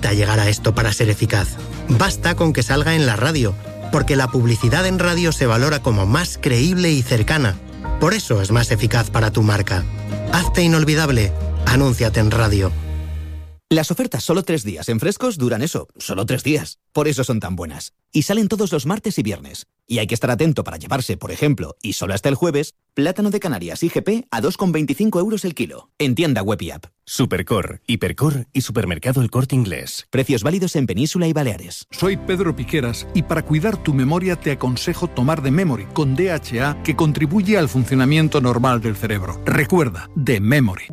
necesita llegar a esto para ser eficaz. Basta con que salga en la radio, porque la publicidad en radio se valora como más creíble y cercana. Por eso es más eficaz para tu marca. Hazte inolvidable. Anúnciate en radio. Las ofertas solo 3 días en Frescos duran eso, solo 3 días. Por eso son tan buenas. Y salen todos los martes y viernes. Y hay que estar atento para llevarse, por ejemplo, y solo hasta el jueves, plátano de Canarias IGP a 2,25 € el kilo. En tienda web y app. Supercor, Hipercor y Supermercado El Corte Inglés. Precios válidos en Península y Baleares. Soy Pedro Piqueras y para cuidar tu memoria te aconsejo tomar The Memory con DHA que contribuye al funcionamiento normal del cerebro. Recuerda, The Memory.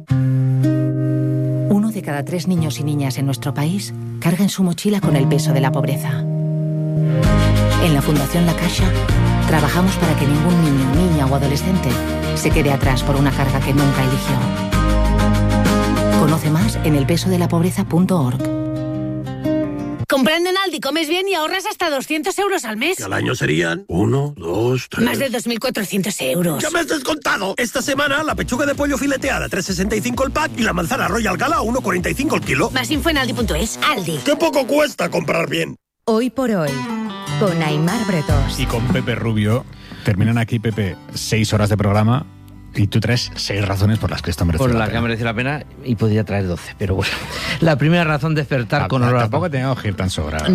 1 de cada 3 niños y niñas en nuestro país carga en su mochila con el peso de la pobreza. En la Fundación La Caixa trabajamos para que ningún niño, niña o adolescente se quede atrás por una carga que nunca eligió. Conoce más en elpesodelapobreza.org. Comprando en Aldi comes bien y ahorras hasta 200 € al mes. Que al año serían 1, 2, 3... Más de 2.400 €. ¡Ya me has descontado! Esta semana la pechuga de pollo fileteada 3,65 el pack y la manzana Royal Gala 1,45 el kilo. Más info en Aldi.es. Aldi. ¡Qué poco cuesta comprar bien! Hoy por hoy, con Aimar Bretos. Y con Pepe Rubio. Terminan aquí, Pepe, 6 horas de programa. Y tú traes 6 razones por las que esto merece la pena. Por las que ha merecido la pena, y podría traer 12, pero bueno. La primera razón, despertar con olor a pan. Tampoco tenemos que ir tan sobrados.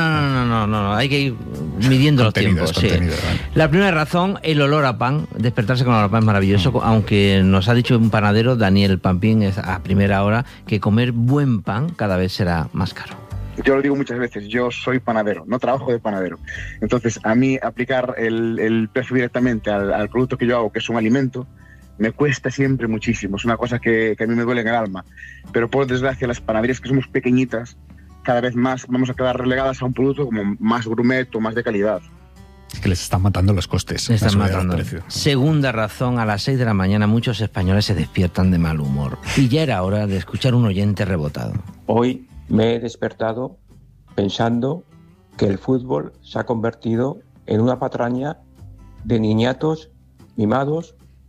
No, hay que ir midiendo los tiempos. Sí. Vale. La primera razón, el olor a pan. Despertarse con olor a pan es maravilloso, aunque nos ha dicho un panadero, Daniel Pampín, a primera hora, que comer buen pan cada vez será más caro. Yo lo digo muchas veces, yo soy panadero, no trabajo de panadero. Entonces, a mí aplicar el precio directamente al producto que yo hago, que es un alimento, me cuesta siempre muchísimo. Es una cosa que a mí me duele en el alma. Pero por desgracia, las panaderías que somos pequeñitas, cada vez más vamos a quedar relegadas a un producto como más gourmet o más de calidad. Es que les están matando los costes. Les están matando. Segunda razón, a las 6 de la mañana muchos españoles se despiertan de mal humor. Y ya era hora de escuchar un oyente rebotado. Hoy me he despertado pensando que el fútbol se ha convertido en una patraña de niñatos mimados,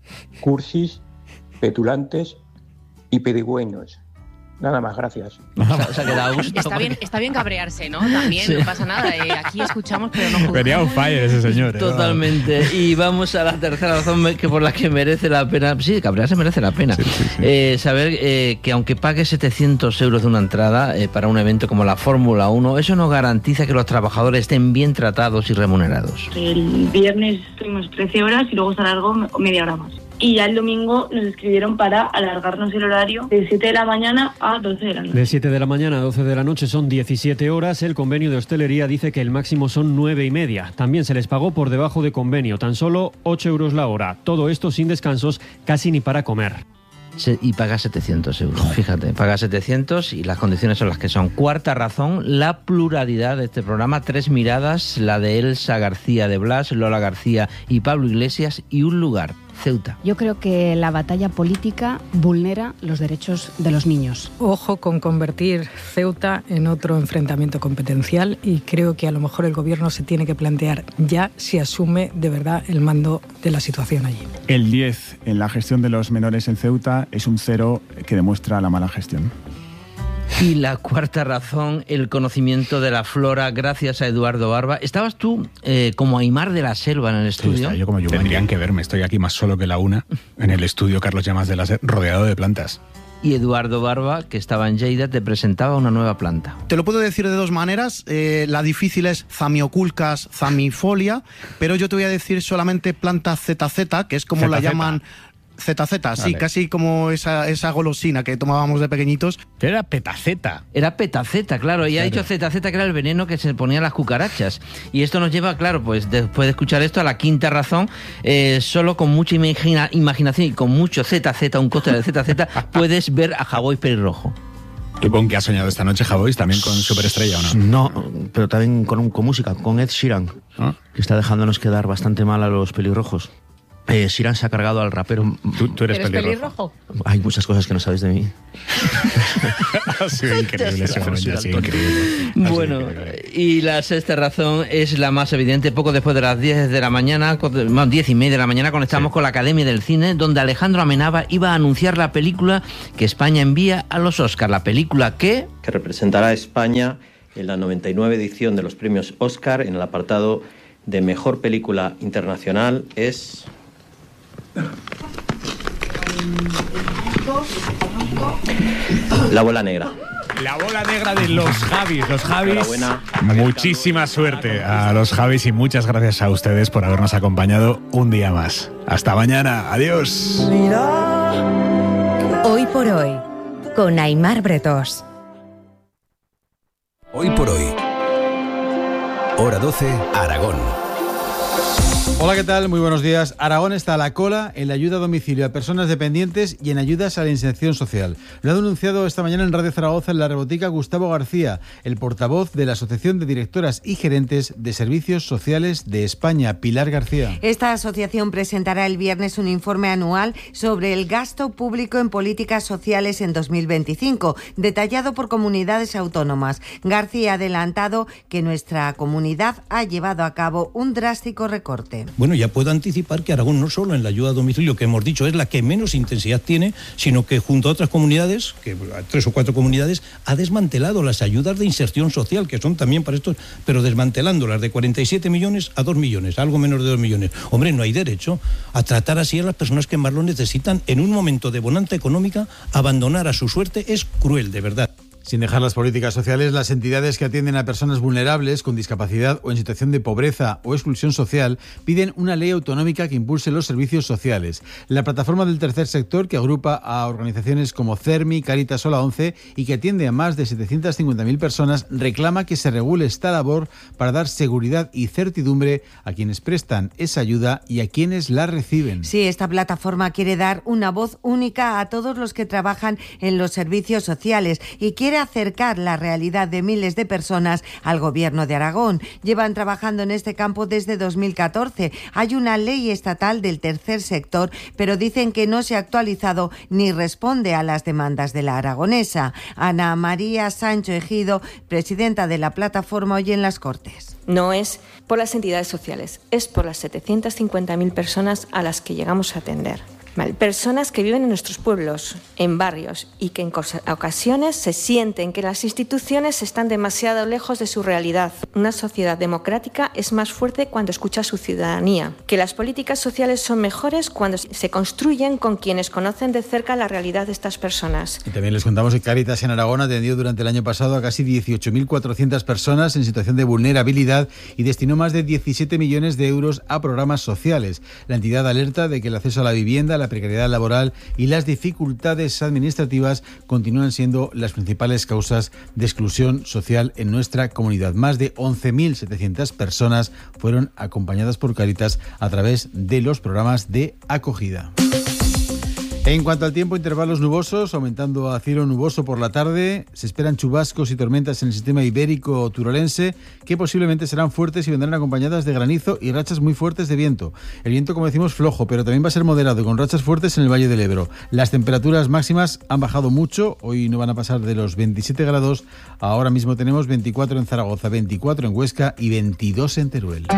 cursis, petulantes y pedigüeños. Nada más, gracias. Se ha quedado a gusto. Está bien cabrearse, ¿no? También, sí. No pasa nada. Aquí escuchamos, pero no juzgamos. Venía un fire ese señor. Totalmente. Y vamos a la tercera razón que por la que merece la pena. Sí, cabrearse merece la pena. Sí. Saber que aunque pague 700 € de una entrada para un evento como la Fórmula 1, eso no garantiza que los trabajadores estén bien tratados y remunerados. El viernes estuvimos 13 horas y luego se alargó media hora más. Y ya el domingo nos escribieron para alargarnos el horario de 7 de la mañana a 12 de la noche. De 7 de la mañana a 12 de la noche son 17 horas. El convenio de hostelería dice que el máximo son 9,5. También se les pagó por debajo de convenio, tan solo 8 € la hora. Todo esto sin descansos, casi ni para comer. Y paga 700 €, fíjate, paga 700 y las condiciones son las que son. Cuarta razón, la pluralidad de este programa, 3 miradas, la de Elsa García de Blas, Lola García y Pablo Iglesias, y un lugar, Ceuta. Yo creo que la batalla política vulnera los derechos de los niños. Ojo con convertir Ceuta en otro enfrentamiento competencial, y creo que a lo mejor el gobierno se tiene que plantear ya si asume de verdad el mando de la situación allí. El 10 en la gestión de los menores en Ceuta es un 0 que demuestra la mala gestión. Y la cuarta razón, el conocimiento de la flora, gracias a Eduardo Barba. ¿Estabas tú como Aimar de la Selva en el estudio? Sí, yo como Yumanji. Tendrían que verme, estoy aquí más solo que la una, en el estudio Carlos Llamas de la Ser, rodeado de plantas. Y Eduardo Barba, que estaba en Lleida, te presentaba una nueva planta. Te lo puedo decir de dos maneras. La difícil es Zamioculcas zamifolia, pero yo te voy a decir solamente planta ZZ, que es como la llaman... ZZ, vale. Sí, casi como esa golosina que tomábamos de pequeñitos. Pero era petaceta. Era petaceta, claro. Y ha dicho ZZ, que era el veneno que se ponían las cucarachas. Y esto nos lleva, claro, pues después de escuchar esto, a la quinta razón. Solo con mucha imaginación y con mucho ZZ, un coste de ZZ, puedes ver a Javois pelirrojo. ¿Tú con qué has soñado esta noche, Javois? ¿También con Superestrella o no? No, pero también con música, con Ed Sheeran, que está dejándonos quedar bastante mal a los pelirrojos. Sheeran se ha cargado al rapero. Tú eres pelirrojo. Hay muchas cosas que no sabéis de mí. Ha sido increíble ese momento, ha sido increíble. Bueno, y la sexta razón es la más evidente. Poco después de las 10 de la mañana, 10:30 de la mañana, conectamos con la Academia del Cine, donde Alejandro Amenábar iba a anunciar la película que España envía a los Oscar. La película que representará a España en la 99 edición de los premios Oscar en el apartado de Mejor Película Internacional es... La bola negra. La bola negra de los Javis. Los Javis, enhorabuena. Muchísima suerte a los Javis y muchas gracias a ustedes por habernos acompañado un día más. Hasta mañana. Adiós. Hoy por hoy, con Aimar Bretos. Hoy por hoy. Hora 12, Aragón. Hola, ¿qué tal? Muy buenos días. Aragón está a la cola en la ayuda a domicilio a personas dependientes y en ayudas a la inserción social. Lo ha denunciado esta mañana en Radio Zaragoza en La Rebotica Gustavo García, el portavoz de la Asociación de Directoras y Gerentes de Servicios Sociales de España, Pilar García. Esta asociación presentará el viernes un informe anual sobre el gasto público en políticas sociales en 2025, detallado por comunidades autónomas. García ha adelantado que nuestra comunidad ha llevado a cabo un drástico recorte. Bueno, ya puedo anticipar que Aragón no solo en la ayuda a domicilio, que hemos dicho es la que menos intensidad tiene, sino que junto a otras comunidades, que 3 o 4 comunidades, ha desmantelado las ayudas de inserción social, que son también para estos, pero desmantelándolas de 47 millones a 2 millones, algo menos de 2 millones. Hombre, no hay derecho a tratar así a las personas que más lo necesitan en un momento de bonanza económica. Abandonar a su suerte es cruel, de verdad. Sin dejar las políticas sociales, las entidades que atienden a personas vulnerables con discapacidad o en situación de pobreza o exclusión social piden una ley autonómica que impulse los servicios sociales. La plataforma del tercer sector, que agrupa a organizaciones como CERMI, Cáritas o la ONCE y que atiende a más de 750.000 personas, reclama que se regule esta labor para dar seguridad y certidumbre a quienes prestan esa ayuda y a quienes la reciben. Sí, esta plataforma quiere dar una voz única a todos los que trabajan en los servicios sociales y quiere acercar la realidad de miles de personas al Gobierno de Aragón. Llevan trabajando en este campo desde 2014. Hay una ley estatal del tercer sector, pero dicen que no se ha actualizado ni responde a las demandas de la aragonesa. Ana María Sancho Ejido, presidenta de la plataforma, hoy en las Cortes. No es por las entidades sociales, es por las 750.000 personas a las que llegamos a atender. Vale. Personas que viven en nuestros pueblos, en barrios, y que en ocasiones se sienten que las instituciones están demasiado lejos de su realidad. Una sociedad democrática es más fuerte cuando escucha a su ciudadanía. Que las políticas sociales son mejores cuando se construyen con quienes conocen de cerca la realidad de estas personas. Y también les contamos que Cáritas en Aragón atendió durante el año pasado a casi 18.400 personas en situación de vulnerabilidad y destinó más de 17 millones de euros a programas sociales. La entidad alerta de que el acceso a la vivienda, la precariedad laboral y las dificultades administrativas continúan siendo las principales causas de exclusión social en nuestra comunidad. Más de 11.700 personas fueron acompañadas por Cáritas a través de los programas de acogida. En cuanto al tiempo, intervalos nubosos, aumentando a cielo nuboso por la tarde. Se esperan chubascos y tormentas en el sistema ibérico turolense, que posiblemente serán fuertes y vendrán acompañadas de granizo y rachas muy fuertes de viento. El viento, como decimos, flojo, pero también va a ser moderado, con rachas fuertes en el Valle del Ebro. Las temperaturas máximas han bajado mucho, hoy no van a pasar de los 27 grados. Ahora mismo tenemos 24 en Zaragoza, 24 en Huesca y 22 en Teruel.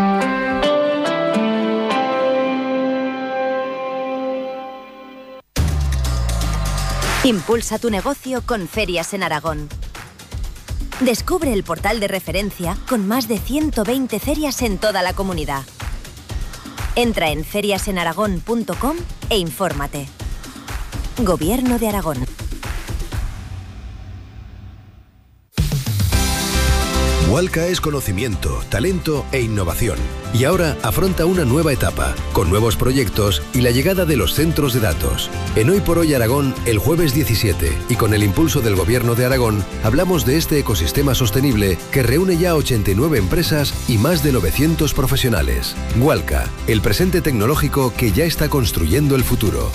Impulsa tu negocio con Ferias en Aragón. Descubre el portal de referencia con más de 120 ferias en toda la comunidad. Entra en feriasenaragón.com e infórmate. Gobierno de Aragón. Walca es conocimiento, talento e innovación. Y ahora afronta una nueva etapa, con nuevos proyectos y la llegada de los centros de datos. En Hoy por Hoy Aragón, el jueves 17, y con el impulso del Gobierno de Aragón, hablamos de este ecosistema sostenible que reúne ya 89 empresas y más de 900 profesionales. Walca, el presente tecnológico que ya está construyendo el futuro.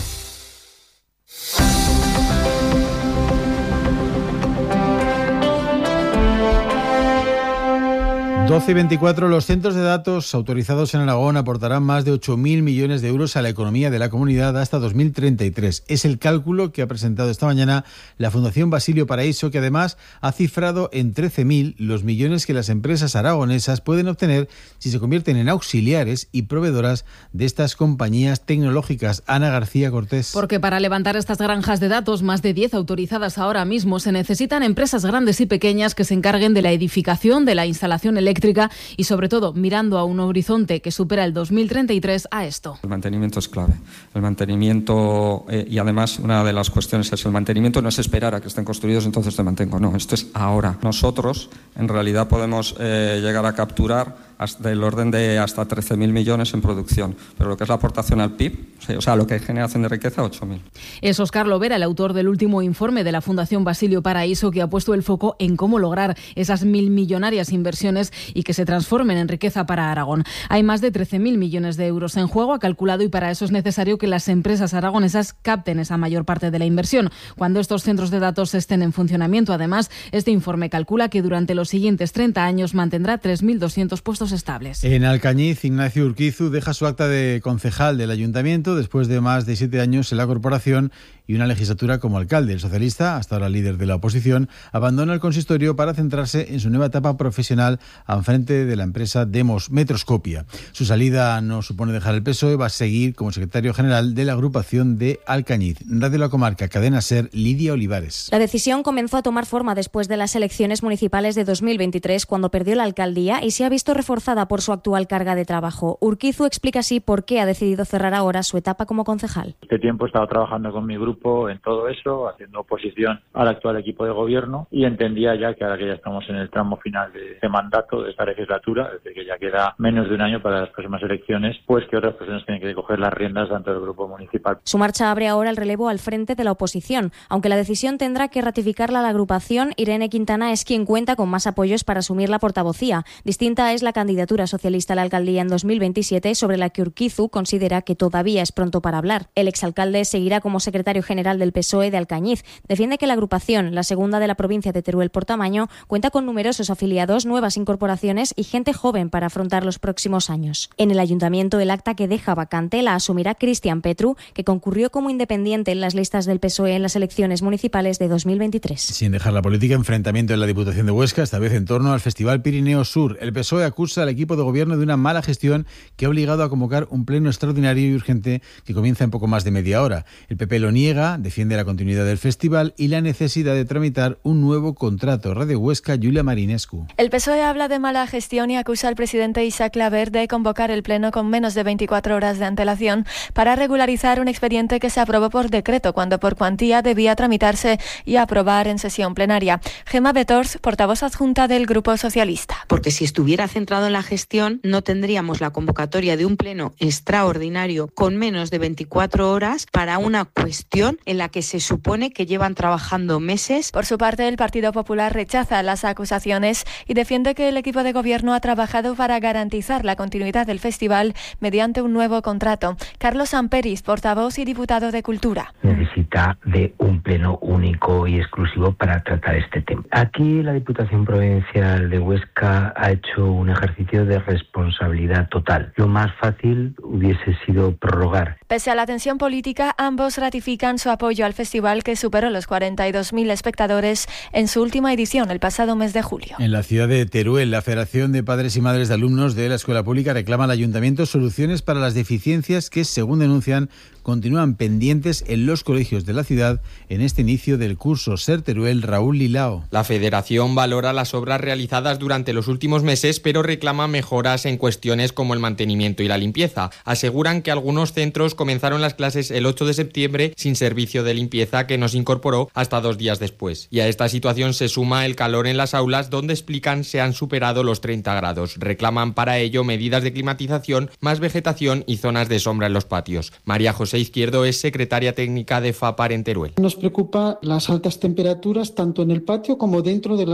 12:24. Los centros de datos autorizados en Aragón aportarán más de 8.000 millones de euros a la economía de la comunidad hasta 2033. Es el cálculo que ha presentado esta mañana la Fundación Basilio Paraíso, que además ha cifrado en 13.000 los millones que las empresas aragonesas pueden obtener si se convierten en auxiliares y proveedoras de estas compañías tecnológicas. Ana García Cortés. Porque para levantar estas granjas de datos, más de 10 autorizadas ahora mismo, se necesitan empresas grandes y pequeñas que se encarguen de la edificación, de la instalación eléctrica y sobre todo mirando a un horizonte que supera el 2033 a esto. El mantenimiento es clave. El mantenimiento y además una de las cuestiones es el mantenimiento no es esperar a que estén construidos entonces te mantengo. No, esto es ahora. Nosotros en realidad podemos llegar a capturar del orden de hasta 13.000 millones en producción, pero lo que es la aportación al PIB, o sea, lo que es generación de riqueza, 8.000. Es Óscar Lovera, el autor del último informe de la Fundación Basilio Paraíso, que ha puesto el foco en cómo lograr esas 1.000 millonarias inversiones y que se transformen en riqueza para Aragón. Hay más de 13.000 millones de euros en juego, ha calculado, y para eso es necesario que las empresas aragonesas capten esa mayor parte de la inversión. Cuando estos centros de datos estén en funcionamiento, además, este informe calcula que durante los siguientes 30 años mantendrá 3.200 puestos estables. En Alcañiz, Ignacio Urquizu deja su acta de concejal del ayuntamiento después de más de 7 años en la corporación y una legislatura como alcalde. El socialista, hasta ahora líder de la oposición, abandona el consistorio para centrarse en su nueva etapa profesional al frente de la empresa Demos Metroscopia. Su salida no supone dejar el PSOE, va a seguir como secretario general de la agrupación de Alcañiz. Radio La Comarca, Cadena SER, Lidia Olivares. La decisión comenzó a tomar forma después de las elecciones municipales de 2023, cuando perdió la alcaldía y se ha visto reforzada por su actual carga de trabajo. Urquizu explica así por qué ha decidido cerrar ahora su etapa como concejal. Este tiempo he estado trabajando con mi grupo en todo eso, haciendo oposición al actual equipo de gobierno, y entendía ya que ahora que ya estamos en el tramo final de este mandato, de esta legislatura, desde que ya queda menos de un año para las próximas elecciones, pues que otras personas tienen que coger las riendas dentro del grupo municipal. Su marcha abre ahora el relevo al frente de la oposición. Aunque la decisión tendrá que ratificarla la agrupación, Irene Quintana es quien cuenta con más apoyos para asumir la portavocía. Distinta es la candidatura socialista a la alcaldía en 2027, sobre la que Urquizu considera que todavía es pronto para hablar. El exalcalde seguirá como secretario general del PSOE de Alcañiz. Defiende que la agrupación, la segunda de la provincia de Teruel por tamaño, cuenta con numerosos afiliados, nuevas incorporaciones y gente joven para afrontar los próximos años. En el ayuntamiento, el acta que deja vacante la asumirá Cristian Petru, que concurrió como independiente en las listas del PSOE en las elecciones municipales de 2023. Sin dejar la política, enfrentamiento en la Diputación de Huesca, esta vez en torno al Festival Pirineo Sur. El PSOE acusa al equipo de gobierno de una mala gestión que ha obligado a convocar un pleno extraordinario y urgente que comienza en poco más de media hora. El PP lo niega, defiende la continuidad del festival y la necesidad de tramitar un nuevo contrato. Radio Huesca, Julia Marinescu. El PSOE habla de mala gestión y acusa al presidente Isaac Claver de convocar el pleno con menos de 24 horas de antelación para regularizar un expediente que se aprobó por decreto, cuando por cuantía debía tramitarse y aprobar en sesión plenaria. Gemma Betors, portavoz adjunta del Grupo Socialista. Porque si estuviera centrado en la gestión, no tendríamos la convocatoria de un pleno extraordinario con menos de 24 horas para una cuestión en la que se supone que llevan trabajando meses. Por su parte, el Partido Popular rechaza las acusaciones y defiende que el equipo de gobierno ha trabajado para garantizar la continuidad del festival mediante un nuevo contrato. Carlos Amperis, portavoz y diputado de Cultura. Necesita de un pleno único y exclusivo para tratar este tema. Aquí la Diputación Provincial de Huesca ha hecho un ejercicio de responsabilidad total. Lo más fácil hubiese sido prorrogar. Pese a la tensión política, ambos ratifican su apoyo al festival, que superó los 42.000 espectadores en su última edición el pasado mes de julio. En la ciudad de Teruel, la Federación de Padres y Madres de Alumnos de la Escuela Pública reclama al Ayuntamiento soluciones para las deficiencias que, según denuncian, continúan pendientes en los colegios de la ciudad en este inicio del curso. SER Teruel, Raúl Lilao. La Federación valora las obras realizadas durante los últimos meses, pero reclama mejoras en cuestiones como el mantenimiento y la limpieza. Aseguran que algunos centros comenzaron las clases el 8 de septiembre sin servicio de limpieza, que no se incorporó hasta 2 días después. Y a esta situación se suma el calor en las aulas, donde explican se han superado los 30 grados. Reclaman para ello medidas de climatización, más vegetación y zonas de sombra en los patios. María José Izquierdo es secretaria técnica de FAPAR en Teruel. Nos preocupa las altas temperaturas tanto en el patio como dentro de las aulas.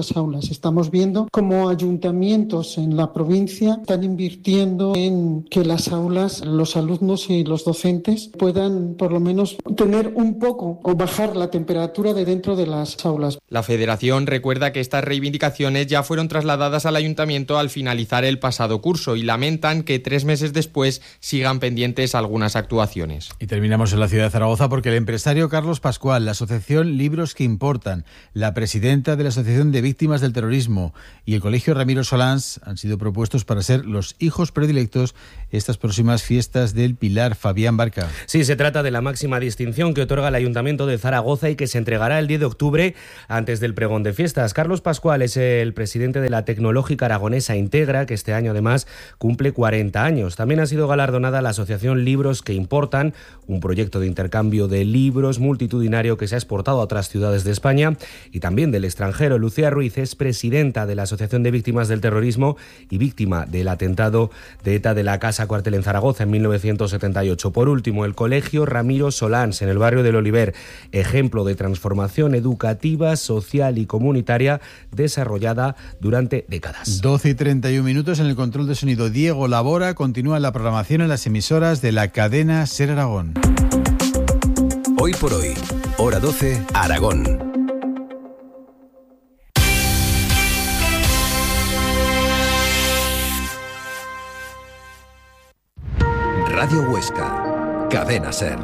pues estamos viendo cómo ayuntamientos en la provincia están invirtiendo en que las aulas, los alumnos y los docentes puedan por lo menos tener un poco o bajar la temperatura de dentro de las aulas. La Federación recuerda que estas reivindicaciones ya fueron trasladadas al Ayuntamiento al finalizar el pasado curso y lamentan que 3 meses después sigan pendientes algunas actuaciones. Y terminamos en la ciudad de Zaragoza porque el empresario Carlos Pascual, la asociación Libros que Importan, la presidenta de la Asociación de Víctimas del Terrorismo y el Colegio Ramiro Solans han sido propuestos para ser los hijos predilectos estas próximas fiestas del Pilar. Fabián Barca. Sí, se trata de la máxima distinción que otorga el Ayuntamiento de Zaragoza y que se entregará el 10 de octubre antes del pregón de fiestas. Carlos Pascual es el presidente de la Tecnológica Aragonesa Integra, que este año además cumple 40 años. También ha sido galardonada la asociación Libros que Importan, un proyecto de intercambio de libros multitudinario que se ha exportado a otras ciudades de España y también del extranjero. Lucía Ruiz es presidenta de la Asociación de Víctimas del Terrorismo y víctima del atentado de ETA de la Casa Cuartel en Zaragoza en 1978. Por último, el Colegio Ramiro Solans en el barrio del Oliver, ejemplo de transformación educativa, social y comunitaria desarrollada durante décadas. 12:31 en el control de sonido. Diego Labora. Continúa la programación en las emisoras de la cadena SER Aragón. Hoy por hoy, hora 12, Aragón. Radio Huesca, cadena SER.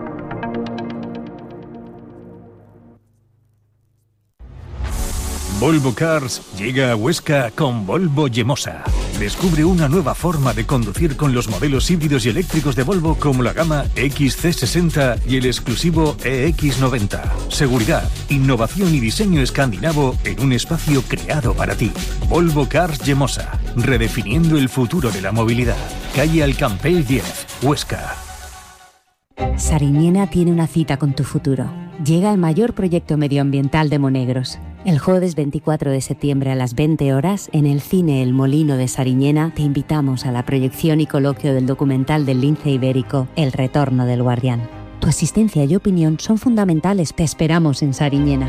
Volvo Cars llega a Huesca con Volvo Yemosa. Descubre una nueva forma de conducir con los modelos híbridos y eléctricos de Volvo como la gama XC60 y el exclusivo EX90. Seguridad, innovación y diseño escandinavo en un espacio creado para ti. Volvo Cars Yemosa, redefiniendo el futuro de la movilidad. Calle Alcampell 10, Huesca. Sariñena tiene una cita con tu futuro. Llega el mayor proyecto medioambiental de Monegros. El jueves 24 de septiembre a las 20 horas, en el cine El Molino de Sariñena, te invitamos a la proyección y coloquio del documental del lince ibérico El Retorno del Guardián. Tu asistencia y opinión son fundamentales. Te esperamos en Sariñena.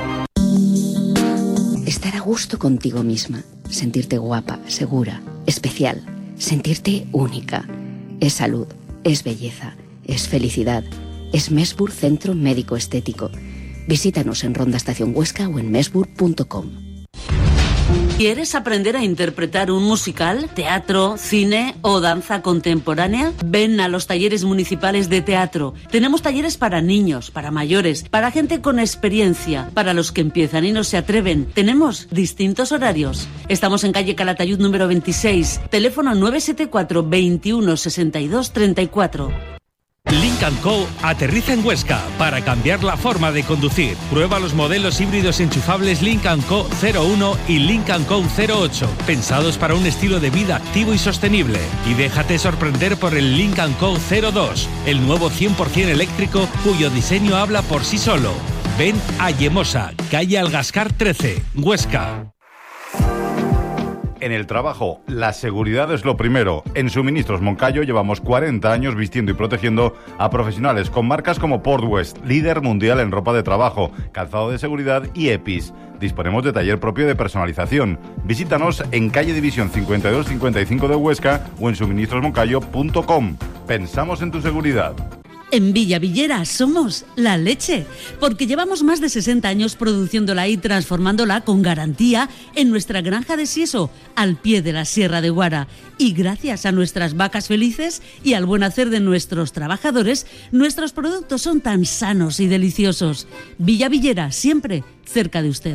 Estar a gusto contigo misma, sentirte guapa, segura, especial, sentirte única. Es salud, es belleza, es felicidad. Es Mesbur Centro Médico Estético. Visítanos en Ronda Estación Huesca o en mesbur.com. ¿Quieres aprender a interpretar un musical, teatro, cine o danza contemporánea? Ven a los talleres municipales de teatro. Tenemos talleres para niños, para mayores, para gente con experiencia, para los que empiezan y no se atreven. Tenemos distintos horarios. Estamos en calle Calatayud número 26, teléfono 974 21 62 34. Lynk & Co. aterriza en Huesca para cambiar la forma de conducir. Prueba los modelos híbridos enchufables Lynk & Co. 01 y Lynk & Co. 08, pensados para un estilo de vida activo y sostenible. Y déjate sorprender por el Lynk & Co. 02, el nuevo 100% eléctrico cuyo diseño habla por sí solo. Ven a Yemosa, calle Algascar 13, Huesca. En el trabajo, la seguridad es lo primero. En Suministros Moncayo llevamos 40 años vistiendo y protegiendo a profesionales con marcas como Portwest, líder mundial en ropa de trabajo, calzado de seguridad y EPIs. Disponemos de taller propio de personalización. Visítanos en calle División 52-55 de Huesca o en suministrosmoncayo.com. Pensamos en tu seguridad. En Villavillera somos la leche, porque llevamos más de 60 años produciéndola y transformándola con garantía en nuestra granja de Sieso, al pie de la Sierra de Guara. Y gracias a nuestras vacas felices y al buen hacer de nuestros trabajadores, nuestros productos son tan sanos y deliciosos. Villavillera, siempre cerca de usted.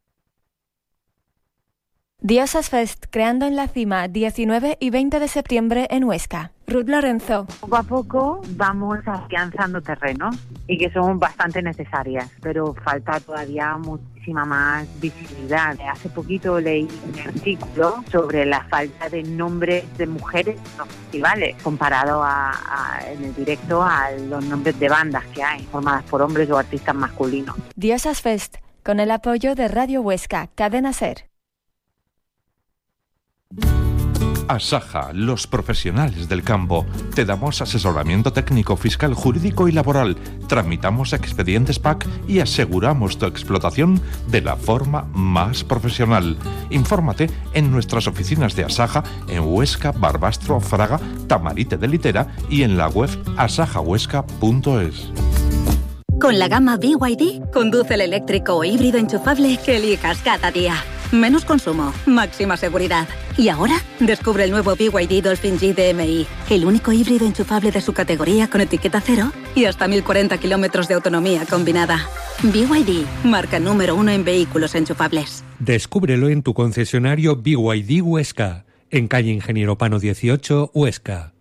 Diosas Fest, creando en la cima, 19 y 20 de septiembre en Huesca. Ruth Lorenzo. Poco a poco vamos afianzando terrenos y que son bastante necesarias, pero falta todavía muchísima más visibilidad. Hace poquito leí un artículo sobre la falta de nombres de mujeres en los festivales, comparado en el directo a los nombres de bandas que hay, formadas por hombres o artistas masculinos. Diosas Fest, con el apoyo de Radio Huesca, Cadena SER. Asaja, los profesionales del campo. Te damos asesoramiento técnico, fiscal, jurídico y laboral. Tramitamos expedientes PAC y aseguramos tu explotación de la forma más profesional. Infórmate en nuestras oficinas de Asaja en Huesca, Barbastro, Fraga, Tamarite de Litera y en la web asajahuesca.es. Con la gama BYD, conduce el eléctrico o híbrido enchufable que elijas cada día. Menos consumo, máxima seguridad. Y ahora, descubre el nuevo BYD Dolphin G DMI, el único híbrido enchufable de su categoría con etiqueta cero y hasta 1040 kilómetros de autonomía combinada. BYD, marca número 1 en vehículos enchufables. Descúbrelo en tu concesionario BYD Huesca, en calle Ingeniero Pano 18, Huesca.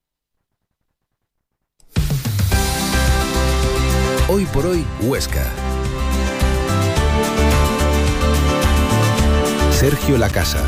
Hoy por hoy, Huesca. Sergio Lacasa.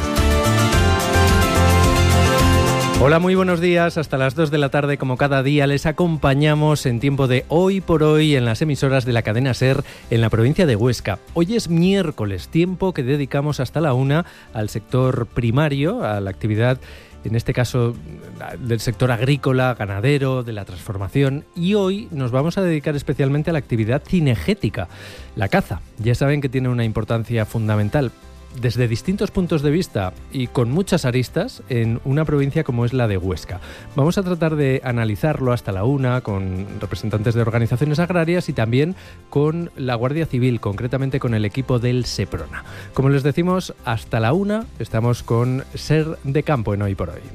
Hola, muy buenos días. Hasta las 2 de la tarde, como cada día, les acompañamos en tiempo de Hoy por Hoy en las emisoras de la cadena SER en la provincia de Huesca. Hoy es miércoles, tiempo que dedicamos hasta la 1 al sector primario, a la actividad, en este caso del sector agrícola, ganadero, de la transformación, y hoy nos vamos a dedicar especialmente a la actividad cinegética, la caza. Ya saben que tiene una importancia fundamental desde distintos puntos de vista y con muchas aristas en una provincia como es la de Huesca. Vamos a tratar de analizarlo hasta la 1 con representantes de organizaciones agrarias y también con la Guardia Civil, concretamente con el equipo del Seprona. Como les decimos, hasta la 1 estamos con Ser de Campo en Hoy por Hoy.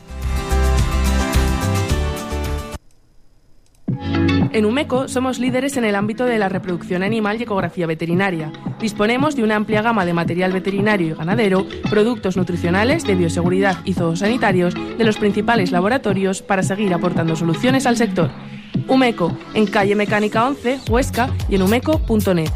En Umeco somos líderes en el ámbito de la reproducción animal y ecografía veterinaria. Disponemos de una amplia gama de material veterinario y ganadero, productos nutricionales, de bioseguridad y zoosanitarios de los principales laboratorios para seguir aportando soluciones al sector. Umeco, en calle Mecánica 11, Huesca, y en umeco.net.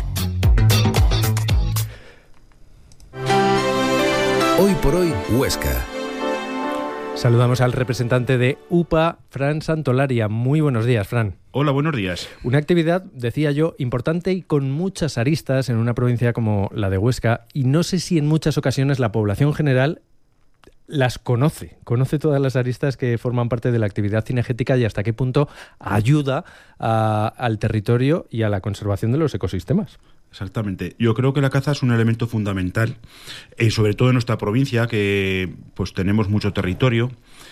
Hoy por hoy, Huesca. Saludamos al representante de UPA, Fran Santolaria. Muy buenos días, Fran. Hola, buenos días. Una actividad, decía yo, importante y con muchas aristas en una provincia como la de Huesca, y no sé si en muchas ocasiones la población general las conoce todas las aristas que forman parte de la actividad cinegética y hasta qué punto ayuda al territorio y a la conservación de los ecosistemas. Exactamente. Yo creo que la caza es un elemento fundamental, sobre todo en nuestra provincia, que pues tenemos mucho territorio.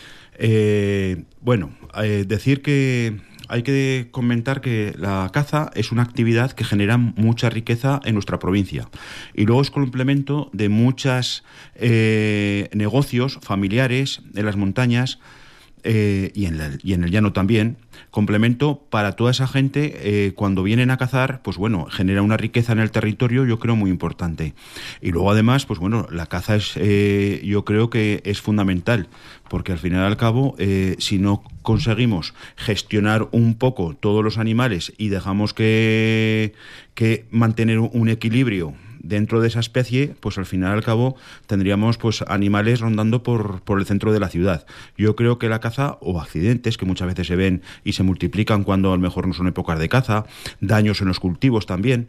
Decir que hay que comentar que la caza es una actividad que genera mucha riqueza en nuestra provincia y luego es complemento de muchos negocios familiares en las montañas y en el llano también, complemento para toda esa gente cuando vienen a cazar, pues bueno, genera una riqueza en el territorio, yo creo, muy importante. Y luego además, pues bueno, la caza es, yo creo que es fundamental, porque al final y al cabo, si no conseguimos gestionar un poco todos los animales y dejamos que mantener un equilibrio dentro de esa especie, pues al final y al cabo tendríamos pues animales rondando por el centro de la ciudad. Yo creo que la caza, o accidentes que muchas veces se ven y se multiplican cuando a lo mejor no son épocas de caza, daños en los cultivos también,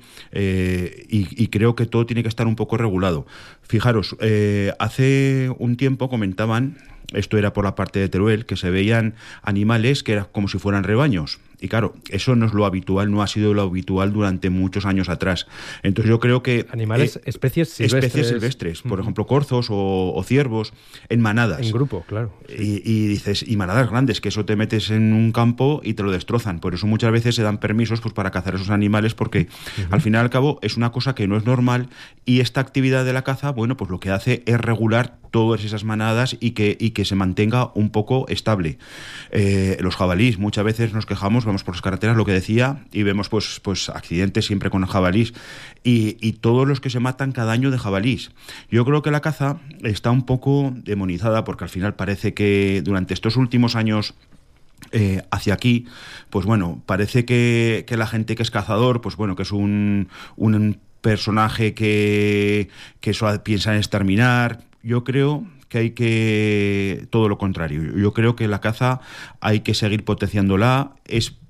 y creo que todo tiene que estar un poco regulado. Fijaros, hace un tiempo comentaban, esto era por la parte de Teruel, que se veían animales que eran como si fueran rebaños. Y claro, eso no es lo habitual, no ha sido lo habitual durante muchos años atrás. Entonces yo creo que... Animales, especies silvestres. Especies silvestres, por ejemplo, corzos o ciervos, en manadas. En grupo, claro. Y dices, y manadas grandes, que eso te metes en un campo y te lo destrozan. Por eso muchas veces se dan permisos pues para cazar esos animales, porque al final y al cabo es una cosa que no es normal, y esta actividad de la caza, bueno, pues lo que hace es regular todas esas manadas y que se mantenga un poco estable. Los jabalís, muchas veces nos quejamos, vamos por las carreteras, lo que decía, y vemos pues accidentes siempre con jabalís y todos los que se matan cada año de jabalís. Yo creo que la caza está un poco demonizada, porque al final parece que durante estos últimos años hacia aquí, pues bueno, parece que la gente que es cazador, pues bueno, que es un personaje que eso piensa en exterminar. Yo creo que hay que todo lo contrario. Yo creo que la caza hay que seguir potenciándola. Es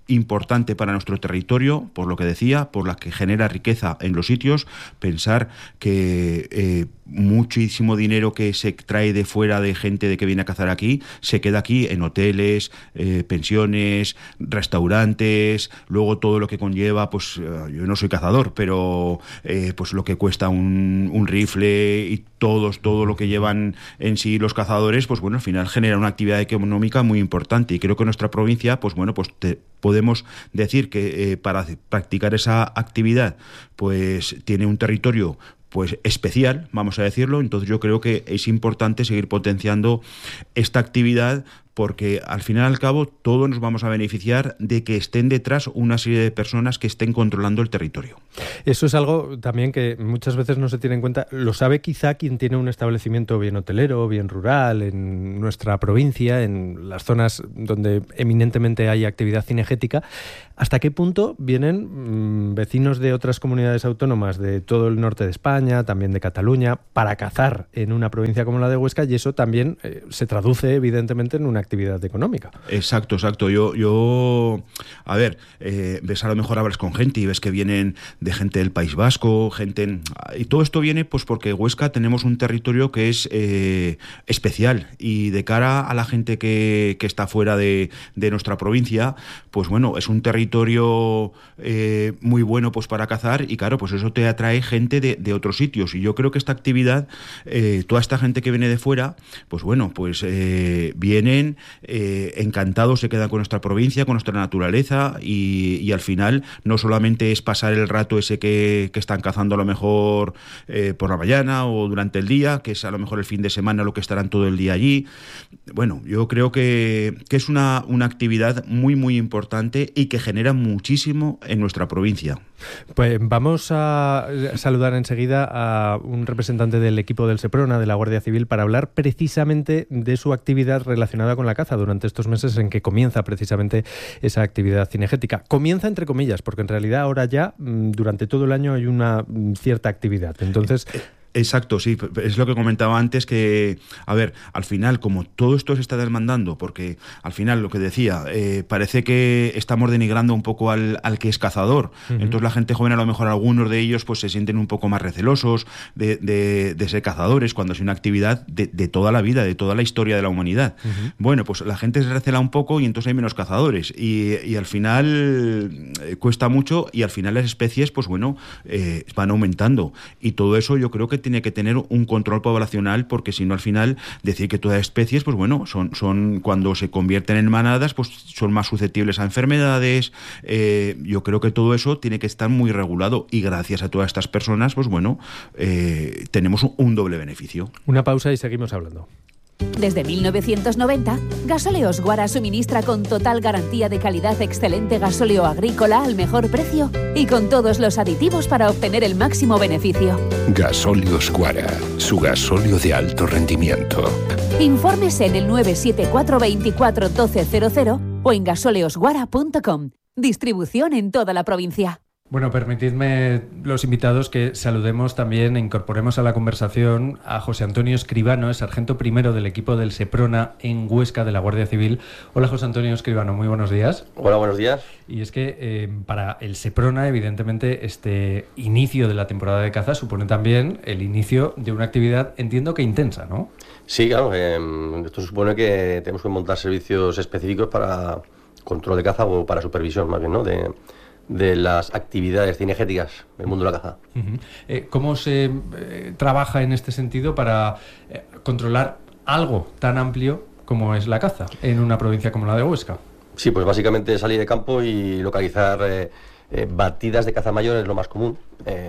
importante para nuestro territorio, por lo que decía, por la que genera riqueza en los sitios. Pensar que muchísimo dinero que se trae de fuera de gente de que viene a cazar aquí, se queda aquí en hoteles, pensiones, restaurantes, luego todo lo que conlleva, pues yo no soy cazador, pero pues lo que cuesta un rifle y todo lo que llevan en sí los cazadores, pues bueno, al final genera una actividad económica muy importante, y creo que nuestra provincia, pues bueno, pues podemos decir que para practicar esa actividad pues tiene un territorio pues especial, vamos a decirlo. Entonces yo creo que es importante seguir potenciando esta actividad, porque al final y al cabo todos nos vamos a beneficiar de que estén detrás una serie de personas que estén controlando el territorio. Eso es algo también que muchas veces no se tiene en cuenta. Lo sabe quizá quien tiene un establecimiento bien hotelero, bien rural, en nuestra provincia, en las zonas donde eminentemente hay actividad cinegética. ¿Hasta qué punto vienen vecinos de otras comunidades autónomas de todo el norte de España, también de Cataluña, para cazar en una provincia como la de Huesca? Y eso también se traduce evidentemente en una actividad económica. Exacto. Yo a ver, ves, a lo mejor hablas con gente y ves que vienen de gente del País Vasco, y todo esto viene pues porque Huesca tenemos un territorio que es especial, y de cara a la gente que está fuera de nuestra provincia, pues bueno, es un territorio muy bueno pues para cazar, y claro, pues eso te atrae gente de otros sitios. Y yo creo que esta actividad, toda esta gente que viene de fuera, pues bueno, pues vienen encantados, se quedan con nuestra provincia, con nuestra naturaleza, y al final no solamente es pasar el rato ese que están cazando a lo mejor por la mañana o durante el día, que es a lo mejor el fin de semana lo que estarán todo el día allí. Bueno, yo creo que es una actividad muy muy importante y que genera muchísimo en nuestra provincia. Pues vamos a saludar enseguida a un representante del equipo del Seprona, de la Guardia Civil, para hablar precisamente de su actividad relacionada con la caza durante estos meses en que comienza precisamente esa actividad cinegética. Comienza entre comillas, porque en realidad ahora ya durante todo el año hay una cierta actividad. Entonces... Exacto, sí, es lo que comentaba antes, que, a ver, al final, como todo esto se está demandando, porque al final, lo que decía, parece que estamos denigrando un poco al que es cazador. Entonces la gente joven, a lo mejor algunos de ellos pues se sienten un poco más recelosos de ser cazadores, cuando es una actividad de toda la vida, de toda la historia de la humanidad. Bueno, pues la gente se recela un poco y entonces hay menos cazadores, y al final cuesta mucho, y al final las especies, pues bueno, van aumentando, y todo eso yo creo que tiene que tener un control poblacional, porque si no, al final, decir que todas las especies, pues bueno, son cuando se convierten en manadas, pues son más susceptibles a enfermedades. Yo creo que todo eso tiene que estar muy regulado, y gracias a todas estas personas, pues bueno, tenemos un doble beneficio. Una pausa y seguimos hablando. Desde 1990, Gasóleos Guara suministra con total garantía de calidad excelente gasóleo agrícola al mejor precio y con todos los aditivos para obtener el máximo beneficio. Gasóleos Guara, su gasóleo de alto rendimiento. Infórmese en el 974 24 1200 o en gasóleosguara.com. Distribución en toda la provincia. Bueno, permitidme, los invitados, que saludemos también e incorporemos a la conversación a José Antonio Escribano, es sargento primero del equipo del Seprona en Huesca de la Guardia Civil. Hola, José Antonio Escribano, muy buenos días. Hola, buenos días. Y es que para el Seprona, evidentemente, este inicio de la temporada de caza supone también el inicio de una actividad, entiendo que intensa, ¿no? Sí, claro. Esto supone que tenemos que montar servicios específicos para control de caza, o para supervisión, más bien, ¿no?, de las actividades cinegéticas del mundo de la caza. ¿Cómo se trabaja en este sentido para controlar algo tan amplio como es la caza en una provincia como la de Huesca? Sí, pues básicamente salir de campo y localizar batidas de caza mayor es lo más común,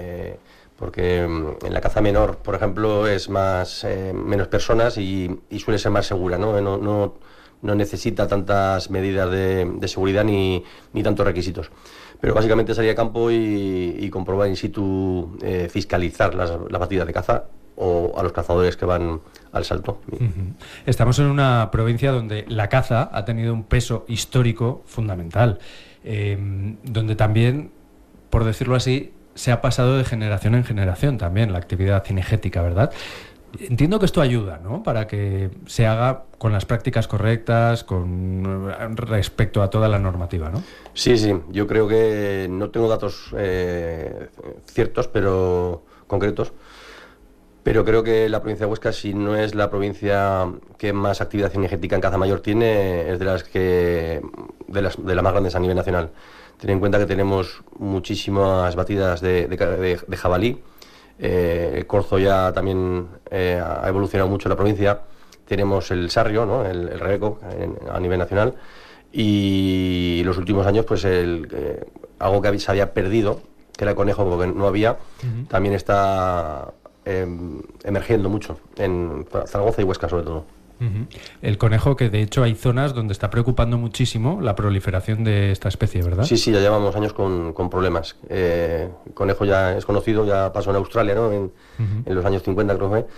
porque en la caza menor, por ejemplo, es menos personas y suele ser más segura, ¿no? No necesita tantas medidas de seguridad ni tantos requisitos. Pero básicamente salir a campo y comprobar in situ, fiscalizar las batidas de caza o a los cazadores que van al salto. Estamos en una provincia donde la caza ha tenido un peso histórico fundamental, donde también, por decirlo así, se ha pasado de generación en generación también la actividad cinegética, ¿verdad? Entiendo que esto ayuda, ¿no? Para que se haga con las prácticas correctas, con respecto a toda la normativa, ¿no? Sí, yo creo que no tengo datos ciertos, pero concretos, pero creo que la provincia de Huesca, si no es la provincia que más actividad cinegética en caza mayor tiene, es de las más grandes a nivel nacional. Ten en cuenta que tenemos muchísimas batidas de jabalí. El corzo ya también ha evolucionado mucho en la provincia. Tenemos el sarrio, ¿no? el rebeco a nivel nacional, y los últimos años pues algo que se había perdido, que era el conejo, porque no había, también está emergiendo mucho en Zaragoza y Huesca sobre todo. El conejo, que de hecho hay zonas donde está preocupando muchísimo la proliferación de esta especie, ¿verdad? Sí, ya llevamos años con problemas. El conejo ya es conocido, ya pasó en Australia, ¿no? En los años 50 creo que fue,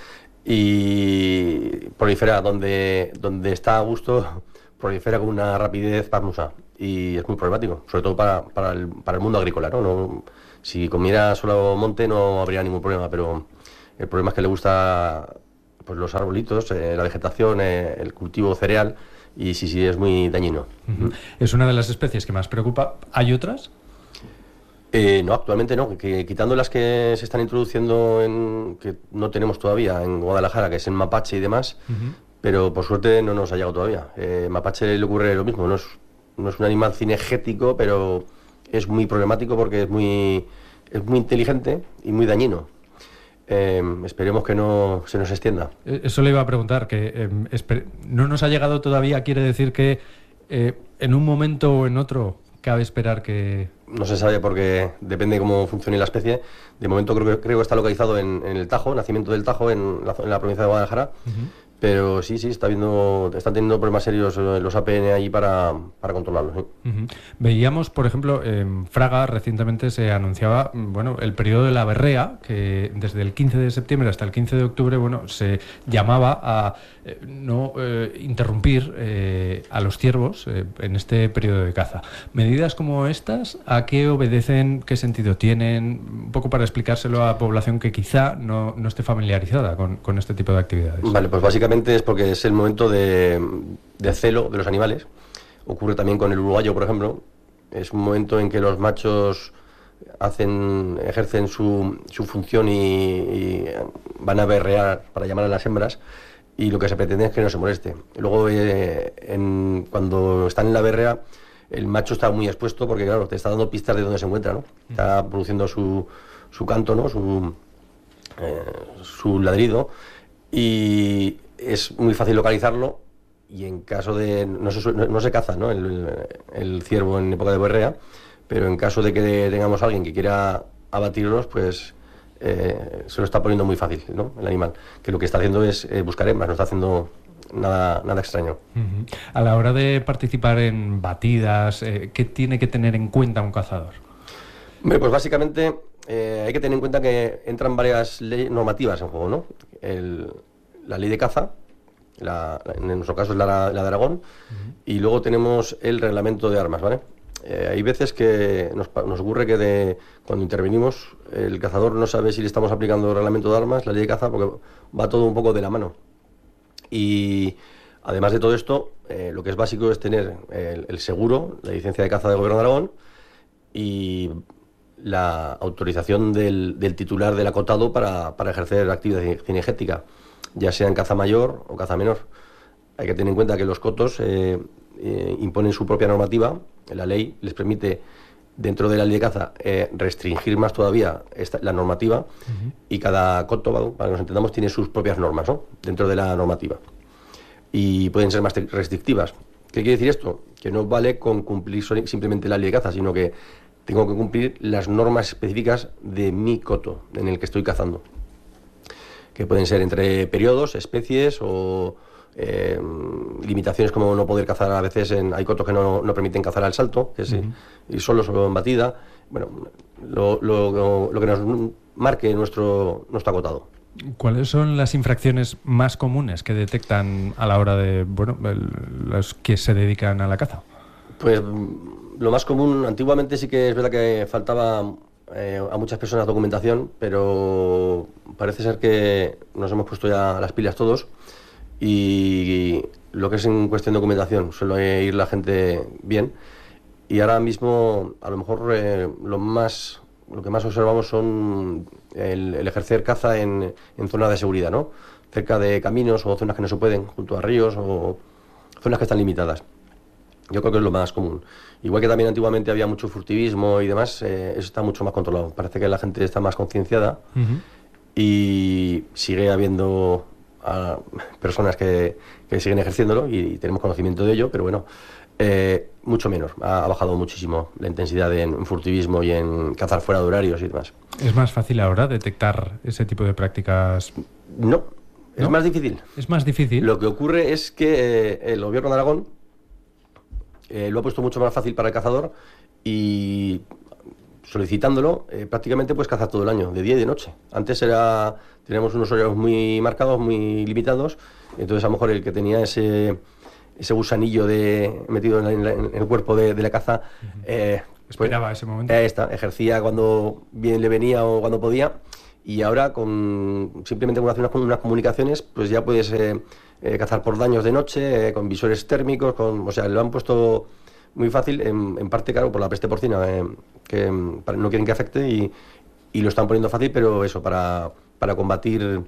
y prolifera donde está a gusto, prolifera con una rapidez pasmosa, y es muy problemático, sobre todo para el mundo agrícola, ¿no? Si comiera solo monte no habría ningún problema, pero el problema es que le gusta pues los arbolitos, la vegetación, el cultivo cereal, y sí, es muy dañino. ¿Es una de las especies que más preocupa? ¿Hay otras? No, actualmente no, que quitando las que se están introduciendo que no tenemos todavía en Guadalajara, que es en mapache y demás, pero por suerte no nos ha llegado todavía. Mapache le ocurre lo mismo, no es un animal cinegético, pero es muy problemático porque es muy inteligente y muy dañino. Esperemos que no se nos extienda. Eso le iba a preguntar, que no nos ha llegado todavía, quiere decir que en un momento o en otro cabe esperar que... No se sabe porque depende de cómo funcione la especie. De momento creo que está localizado en el Tajo, nacimiento del Tajo, en la provincia de Guadalajara. Pero sí, están teniendo problemas serios los APN ahí para controlarlos. Veíamos, por ejemplo, en Fraga recientemente se anunciaba el periodo de la berrea, que desde el 15 de septiembre hasta el 15 de octubre se llamaba a no interrumpir a los ciervos en este periodo de caza. Medidas como estas, ¿a qué obedecen? ¿Qué sentido tienen? Un poco para explicárselo a la población que quizá no esté familiarizada con este tipo de actividades. Vale, pues básicamente es porque es el momento de celo de los animales. Ocurre también con el uruguayo, por ejemplo. Es un momento en que los machos ejercen su función y van a berrear para llamar a las hembras, y lo que se pretende es que no se moleste. Luego, cuando están en la berrea, el macho está muy expuesto porque, claro, te está dando pistas de dónde se encuentra, ¿no? Está produciendo su canto, ¿no? Su ladrido, y es muy fácil localizarlo, y en caso de... No se caza, ¿no? el ciervo en época de berrea, pero en caso de que tengamos a alguien que quiera abatirlos, pues se lo está poniendo muy fácil, ¿no? El animal, que lo que está haciendo es buscar hembras, no está haciendo nada extraño. A la hora de participar en batidas, ¿qué tiene que tener en cuenta un cazador? Pues básicamente hay que tener en cuenta que entran varias leyes normativas en juego, ¿no? La ley de caza, en nuestro caso es la de Aragón, y luego tenemos el reglamento de armas, ¿vale? Hay veces que nos ocurre que cuando intervenimos el cazador no sabe si le estamos aplicando el reglamento de armas, la ley de caza, porque va todo un poco de la mano. Y además de todo esto, lo que es básico es tener el seguro, la licencia de caza del Gobierno de Aragón y la autorización del titular del acotado para ejercer actividad cinegética, ya sea en caza mayor o caza menor. Hay que tener en cuenta que los cotos imponen su propia normativa. La ley les permite, dentro de la ley de caza, restringir más todavía la normativa, y cada coto, para que nos entendamos, tiene sus propias normas, ¿no? Dentro de la normativa, y pueden ser más restrictivas. ¿Qué quiere decir esto? Que no vale con cumplir simplemente la ley de caza, sino que tengo que cumplir las normas específicas de mi coto en el que estoy cazando, que pueden ser entre periodos, especies o limitaciones, como no poder cazar a veces hay cotos que no permiten cazar al salto, que y solo en batida. Lo que nos marque nuestro acotado. ¿Cuáles son las infracciones más comunes que detectan a la hora de los que se dedican a la caza? Pues lo más común, antiguamente sí que es verdad que faltaba a muchas personas documentación, pero parece ser que nos hemos puesto ya las pilas todos y lo que es en cuestión de documentación suele ir la gente bien, y ahora mismo a lo mejor lo que más observamos son el ejercer caza en zonas de seguridad, ¿no? Cerca de caminos o zonas que no se pueden, junto a ríos o zonas que están limitadas. Yo creo que es lo más común. Igual que también antiguamente había mucho furtivismo y demás, eso está mucho más controlado. Parece que la gente está más concienciada y sigue habiendo personas que siguen ejerciéndolo y tenemos conocimiento de ello, pero bueno, mucho menos. Ha bajado muchísimo la intensidad en furtivismo y en cazar fuera de horarios y demás. ¿Es más fácil ahora detectar ese tipo de prácticas? No, es más difícil. ¿Es más difícil? Lo que ocurre es que el gobierno de Aragón lo ha puesto mucho más fácil para el cazador y solicitándolo prácticamente puedes cazar todo el año, de día y de noche. Antes teníamos unos horarios muy marcados, muy limitados, entonces a lo mejor el que tenía ese gusanillo metido en el cuerpo de la caza esperaba ese momento. Ejercía cuando bien le venía o cuando podía, y ahora simplemente con hacer unas comunicaciones pues ya puedes cazar por daños de noche, con visores térmicos, o sea, lo han puesto muy fácil, en parte, claro, por la peste porcina, que no quieren que afecte y lo están poniendo fácil, pero eso, para combatir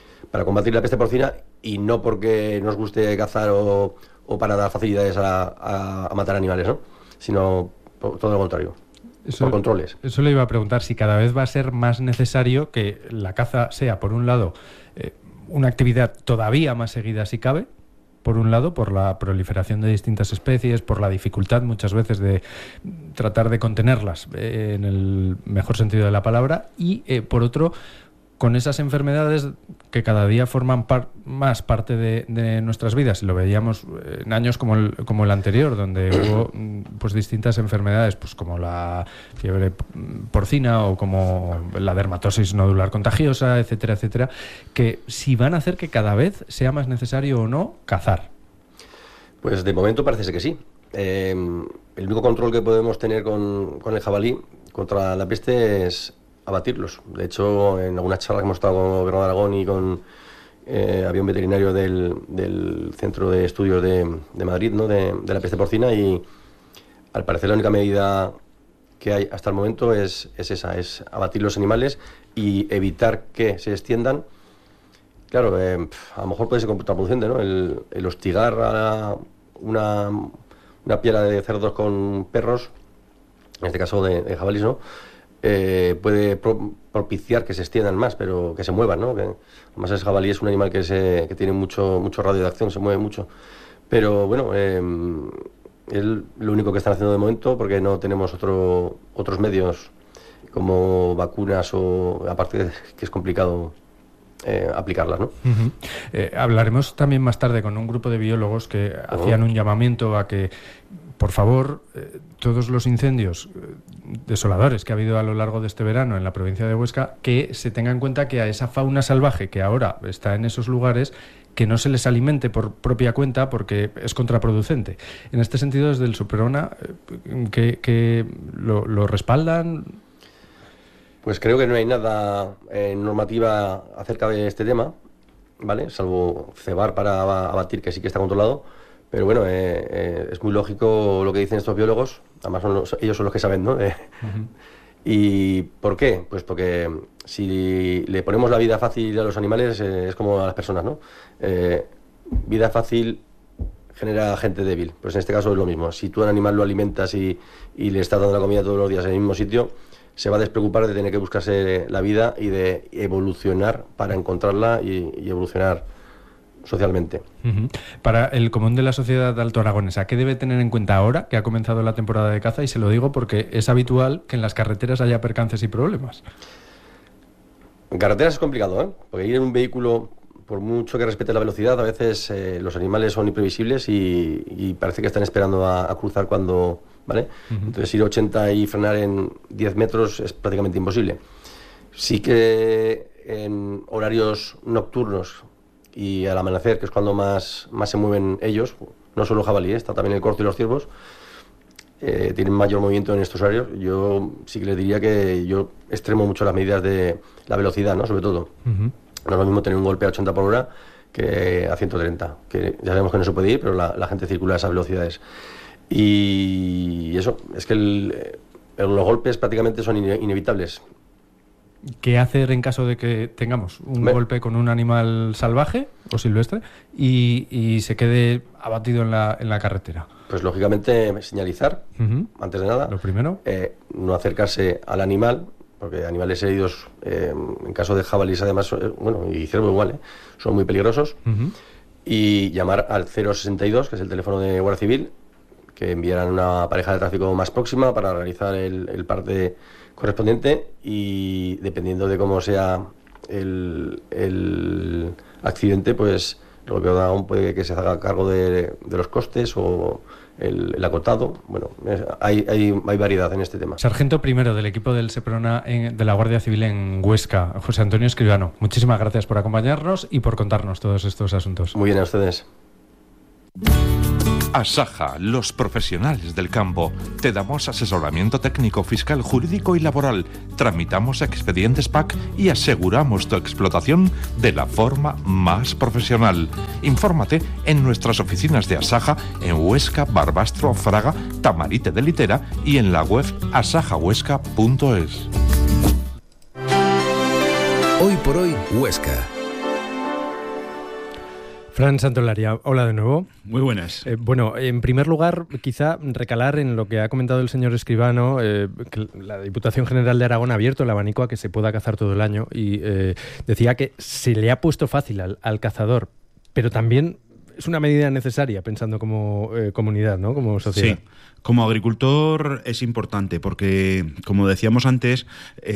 la peste porcina, y no porque nos guste cazar o para dar facilidades a matar animales, ¿no? Sino por todo lo contrario, por controles. Eso le iba a preguntar, si cada vez va a ser más necesario que la caza sea, por un lado, una actividad todavía más seguida si cabe, por un lado, por la proliferación de distintas especies, por la dificultad muchas veces de tratar de contenerlas en el mejor sentido de la palabra, y por otro, con esas enfermedades que cada día forman más parte de nuestras vidas. Lo veíamos en años como el anterior, donde hubo pues distintas enfermedades, pues como la fiebre porcina o como la dermatosis nodular contagiosa, etcétera, etcétera, que si van a hacer que cada vez sea más necesario o no cazar. Pues de momento parece ser que sí. El único control que podemos tener con el jabalí contra la peste es abatirlos. De hecho, en algunas charlas que hemos estado con el Gobierno de Aragón y con había un veterinario del Centro de Estudios de Madrid, ¿no? de la peste porcina, y al parecer la única medida que hay hasta el momento es esa, es abatir los animales y evitar que se extiendan. Claro, a lo mejor puede ser contraproducente, ¿no? El hostigar a una piara de cerdos con perros, en este caso de jabalíes, ¿no? Puede propiciar que se extiendan más, pero que se muevan, ¿no? Además el jabalí es un animal que tiene mucho radio de acción, se mueve mucho. Pero bueno, es lo único que están haciendo de momento, porque no tenemos otros medios como vacunas, o aparte de que es complicado aplicarlas, ¿no? Hablaremos también más tarde con un grupo de biólogos que hacían un llamamiento a que, por favor, todos los incendios desoladores que ha habido a lo largo de este verano en la provincia de Huesca, que se tenga en cuenta que a esa fauna salvaje que ahora está en esos lugares, que no se les alimente por propia cuenta, porque es contraproducente. En este sentido, desde el Superona, ¿que lo respaldan? Pues creo que no hay nada normativa acerca de este tema, ¿vale? Salvo cebar para abatir, que sí que está controlado. Pero bueno, es muy lógico lo que dicen estos biólogos, además ellos son los que saben, ¿no? ¿Y por qué? Pues porque si le ponemos la vida fácil a los animales, es como a las personas, ¿no? Vida fácil genera gente débil, pues en este caso es lo mismo. Si tú a un animal lo alimentas y le estás dando la comida todos los días en el mismo sitio, se va a despreocupar de tener que buscarse la vida y de evolucionar para encontrarla y evolucionar socialmente. Para el común de la sociedad altoaragonesa, ¿qué debe tener en cuenta ahora que ha comenzado la temporada de caza? Y se lo digo porque es habitual que en las carreteras haya percances y problemas. En carreteras es complicado, ¿eh? Porque ir en un vehículo, por mucho que respete la velocidad, a veces los animales son imprevisibles y parece que están esperando a cruzar cuando... ¿vale? Entonces ir a 80 y frenar en 10 metros es prácticamente imposible. Sí que en horarios nocturnos y al amanecer, que es cuando más se mueven ellos, no solo jabalí, está también el corzo y los ciervos, tienen mayor movimiento en estos horarios. Yo sí que les diría que yo extremo mucho las medidas de la velocidad, ¿no? Sobre todo. No es lo mismo tener un golpe a 80 por hora que a 130, que ya sabemos que no se puede ir, pero la gente circula a esas velocidades. Y eso, es que los golpes prácticamente son inevitables. ¿Qué hacer en caso de que tengamos un golpe con un animal salvaje o silvestre y se quede abatido en la carretera? Pues lógicamente señalizar, antes de nada. Lo primero. No acercarse al animal, porque animales heridos, en caso de jabalíes además, y ciervo igual, son muy peligrosos. Y llamar al 062, que es el teléfono de Guardia Civil, que enviarán una pareja de tráfico más próxima para realizar el parte correspondiente, y dependiendo de cómo sea el accidente, pues el golpe de Aragón puede que se haga cargo de los costes o el acotado. Bueno, hay variedad en este tema. Sargento primero del equipo del Seprona de la Guardia Civil en Huesca, José Antonio Escribano, muchísimas gracias por acompañarnos y por contarnos todos estos asuntos. Muy bien, a ustedes. Asaja, los profesionales del campo. Te damos asesoramiento técnico, fiscal, jurídico y laboral. Tramitamos expedientes PAC y aseguramos tu explotación de la forma más profesional. Infórmate en nuestras oficinas de Asaja en Huesca, Barbastro, Fraga, Tamarite de Litera y en la web asajahuesca.es. Hoy por hoy, Huesca. Fran Santolaria, hola de nuevo. Muy buenas. Bueno, en primer lugar, quizá recalar en lo que ha comentado el señor Escribano, que la Diputación General de Aragón ha abierto el abanico a que se pueda cazar todo el año y decía que se le ha puesto fácil al cazador, pero también es una medida necesaria pensando como comunidad, ¿no? Como sociedad. Sí, como agricultor es importante porque, como decíamos antes,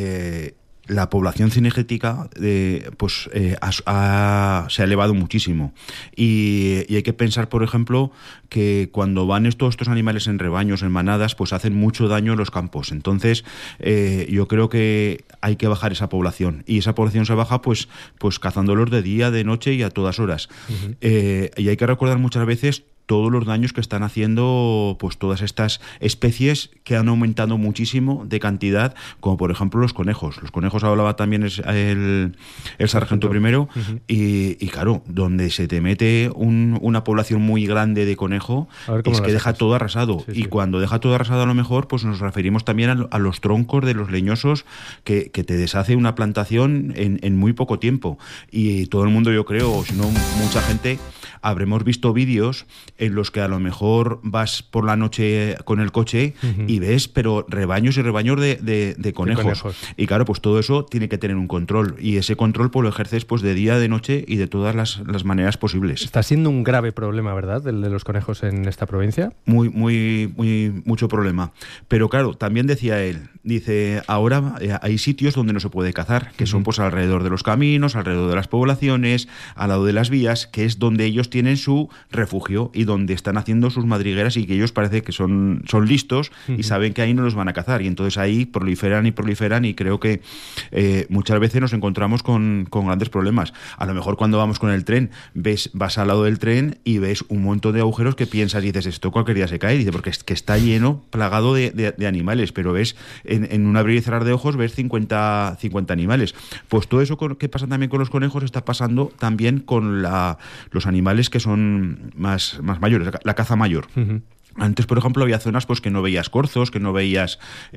la población cinegética se ha elevado muchísimo y hay que pensar, por ejemplo, que cuando van estos animales en rebaños, en manadas, pues hacen mucho daño en los campos. Entonces yo creo que hay que bajar esa población, y esa población se baja pues cazándolos de día, de noche y a todas horas. Y hay que recordar muchas veces todos los daños que están haciendo pues todas estas especies que han aumentado muchísimo de cantidad, como por ejemplo los conejos. Los conejos hablaba también el sargento primero, y claro, donde se te mete una población muy grande de conejo, es que deja todo arrasado. Y cuando deja todo arrasado, a lo mejor pues nos referimos también a los troncos de los leñosos que te deshace una plantación en muy poco tiempo. Y todo el mundo, yo creo, o si no mucha gente, habremos visto vídeos en los que a lo mejor vas por la noche con el coche y ves, pero rebaños y rebaños de conejos. Y claro, pues todo eso tiene que tener un control, y ese control pues lo ejerces pues de día, de noche y de todas las maneras posibles. Está siendo un grave problema, ¿verdad?, el de los conejos en esta provincia. Mucho problema. Pero claro, también decía él, dice, ahora hay sitios donde no se puede cazar, que son pues alrededor de los caminos, alrededor de las poblaciones, al lado de las vías, que es donde ellos tienen su refugio y donde están haciendo sus madrigueras, y que ellos parece que son listos y saben que ahí no los van a cazar, y entonces ahí proliferan, y creo que muchas veces nos encontramos con grandes problemas. A lo mejor cuando vamos con el tren, vas al lado del tren y ves un montón de agujeros que piensas y dices, esto cualquier día se cae, y dice, porque es que está lleno, plagado de animales, pero ves en un abrir y cerrar de ojos ves 50 animales. Pues todo eso que pasa también con los conejos está pasando también con los animales que son más mayores, la caza mayor. Antes, por ejemplo, había zonas pues que no veías corzos, que no veías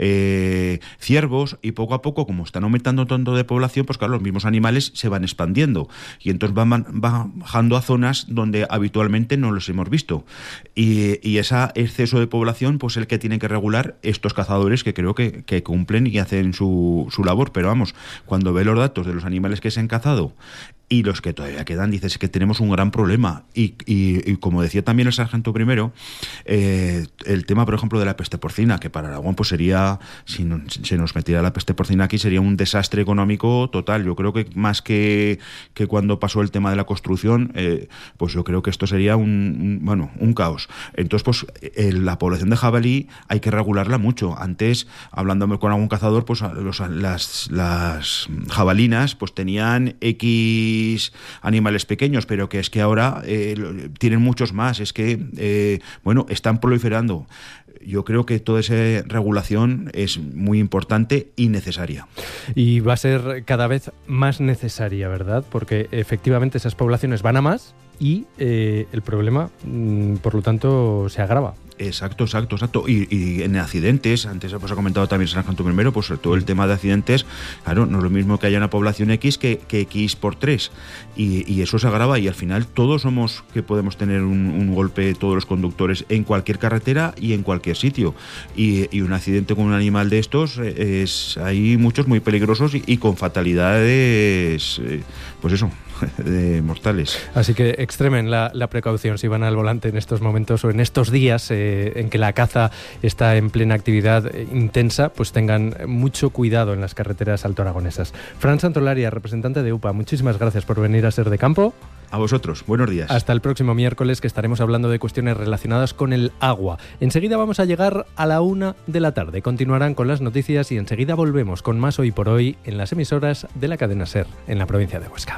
ciervos, y poco a poco, como están aumentando tanto de población, pues claro, los mismos animales se van expandiendo y entonces van bajando a zonas donde habitualmente no los hemos visto, y ese exceso de población pues el que tienen que regular estos cazadores, que creo que cumplen y hacen su labor. Pero vamos, cuando ve los datos de los animales que se han cazado y los que todavía quedan, dices que tenemos un gran problema. Y como decía también el sargento primero, el tema, por ejemplo, de la peste porcina, que para Aragón pues sería, si se nos metiera la peste porcina aquí, sería un desastre económico total. Yo creo que más que cuando pasó el tema de la construcción, pues yo creo que esto sería un caos. Entonces, pues la población de jabalí hay que regularla mucho. Antes, hablando con algún cazador, pues las jabalinas pues tenían X 6 animales pequeños, pero que es que ahora tienen muchos más. Es que, están proliferando. Yo creo que toda esa regulación es muy importante y necesaria. Y va a ser cada vez más necesaria, ¿verdad? Porque efectivamente esas poblaciones van a más y el problema, por lo tanto, se agrava. Exacto. Y en accidentes, antes pues ha comentado también San Canto I, pues sobre todo el tema de accidentes, claro, no es lo mismo que haya una población X que X por 3. Y eso se agrava y al final todos somos que podemos tener un golpe, todos los conductores, en cualquier carretera y en cualquier sitio. Y un accidente con un animal de estos, hay muchos muy peligrosos y con fatalidades, mortales. Así que extremen la precaución si van al volante en estos momentos o en estos días en que la caza está en plena actividad intensa, pues tengan mucho cuidado en las carreteras altoaragonesas. Fran Santolaria, representante de UPA, muchísimas gracias por venir a Ser de Campo. A vosotros, buenos días. Hasta el próximo miércoles, que estaremos hablando de cuestiones relacionadas con el agua. Enseguida vamos a llegar a la 1 de la tarde. Continuarán con las noticias y enseguida volvemos con más Hoy por Hoy en las emisoras de la cadena SER en la provincia de Huesca.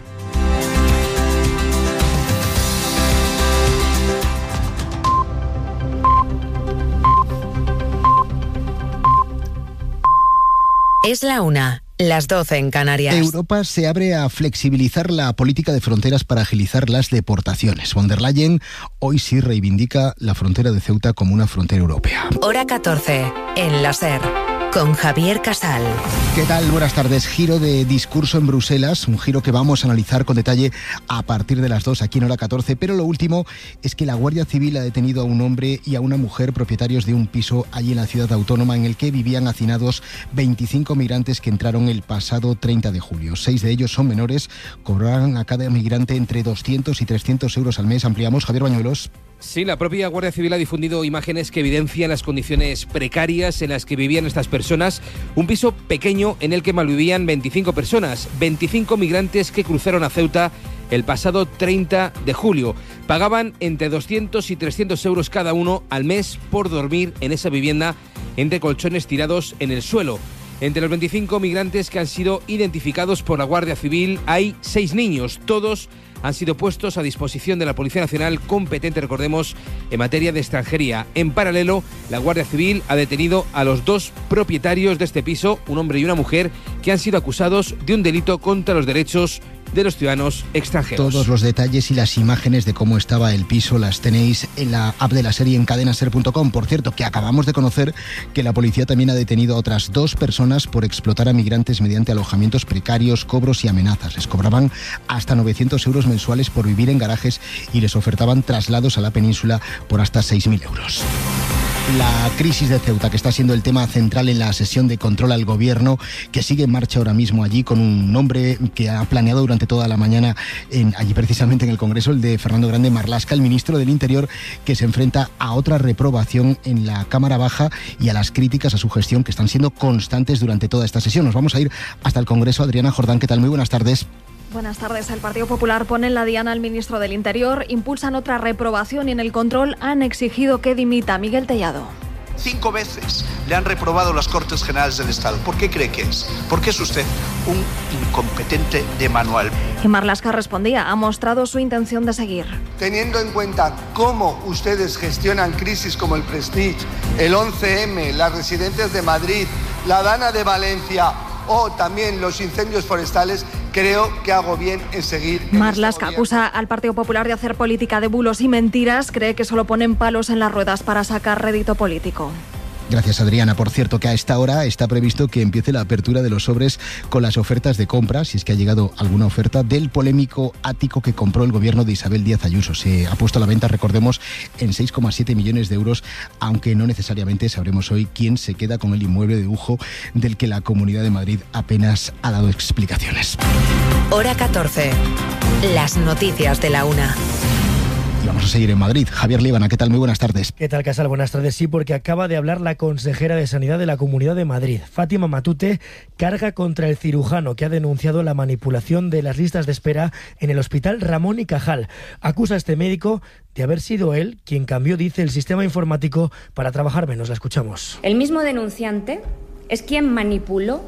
Es la 1, las 12 en Canarias. Europa se abre a flexibilizar la política de fronteras para agilizar las deportaciones. Von der Leyen hoy sí reivindica la frontera de Ceuta como una frontera europea. Hora 14, en la SER, con Javier Casal. ¿Qué tal? Buenas tardes. Giro de discurso en Bruselas, un giro que vamos a analizar con detalle a partir de las 2 aquí en Hora 14, pero lo último es que la Guardia Civil ha detenido a un hombre y a una mujer propietarios de un piso allí en la ciudad autónoma en el que vivían hacinados 25 migrantes que entraron el pasado 30 de julio. 6 de ellos son menores, cobrarán a cada migrante entre 200 y 300 euros al mes. Ampliamos, Javier Bañuelos. Sí, la propia Guardia Civil ha difundido imágenes que evidencian las condiciones precarias en las que vivían estas personas. Un piso pequeño en el que malvivían 25 personas, 25 migrantes que cruzaron a Ceuta el pasado 30 de julio. Pagaban entre 200 y 300 euros cada uno al mes por dormir en esa vivienda entre colchones tirados en el suelo. Entre los 25 migrantes que han sido identificados por la Guardia Civil hay 6 niños, todos han sido puestos a disposición de la Policía Nacional, competente, recordemos, en materia de extranjería. En paralelo, la Guardia Civil ha detenido a los 2 propietarios de este piso, un hombre y una mujer, que han sido acusados de un delito contra los derechos de los ciudadanos extranjeros. Todos los detalles y las imágenes de cómo estaba el piso las tenéis en la app de la serie en cadenaser.com. Por cierto, que acabamos de conocer que la policía también ha detenido a otras 2 personas por explotar a migrantes mediante alojamientos precarios, cobros y amenazas. Les cobraban hasta 900 euros mensuales por vivir en garajes y les ofertaban traslados a la península por hasta 6.000 euros. La crisis de Ceuta, que está siendo el tema central en la sesión de control al gobierno, que sigue en marcha ahora mismo allí con un nombre que ha planeado durante toda la mañana allí precisamente en el Congreso, el de Fernando Grande Marlaska, el ministro del Interior, que se enfrenta a otra reprobación en la Cámara Baja y a las críticas a su gestión que están siendo constantes durante toda esta sesión. Nos vamos a ir hasta el Congreso. Adriana Jordán, ¿qué tal? Muy buenas tardes. Buenas tardes. El Partido Popular pone en la diana al ministro del Interior, impulsan otra reprobación y en el control han exigido que dimita. Miguel Tellado. 5 veces le han reprobado las Cortes Generales del Estado. ¿Por qué cree que es? Porque es usted un incompetente de manual. Y Marlaska respondía, ha mostrado su intención de seguir. Teniendo en cuenta cómo ustedes gestionan crisis como el Prestige, el 11M, las residencias de Madrid, la Dana de Valencia o también los incendios forestales, creo que hago bien en seguir. Marlaska acusa al Partido Popular de hacer política de bulos y mentiras. Cree que solo ponen palos en las ruedas para sacar rédito político. Gracias, Adriana. Por cierto, que a esta hora está previsto que empiece la apertura de los sobres con las ofertas de compra, si es que ha llegado alguna oferta, del polémico ático que compró el gobierno de Isabel Díaz Ayuso. Se ha puesto a la venta, recordemos, en 6,7 millones de euros, aunque no necesariamente sabremos hoy quién se queda con el inmueble de lujo del que la Comunidad de Madrid apenas ha dado explicaciones. Hora 14. Las noticias de la 1. Y vamos a seguir en Madrid. Javier Líbana, ¿qué tal? Muy buenas tardes. ¿Qué tal, Casal? Buenas tardes. Sí, porque acaba de hablar la consejera de Sanidad de la Comunidad de Madrid. Fátima Matute carga contra el cirujano que ha denunciado la manipulación de las listas de espera en el Hospital Ramón y Cajal. Acusa a este médico de haber sido él quien cambió, dice, el sistema informático para trabajar menos. La escuchamos. El mismo denunciante es quien manipuló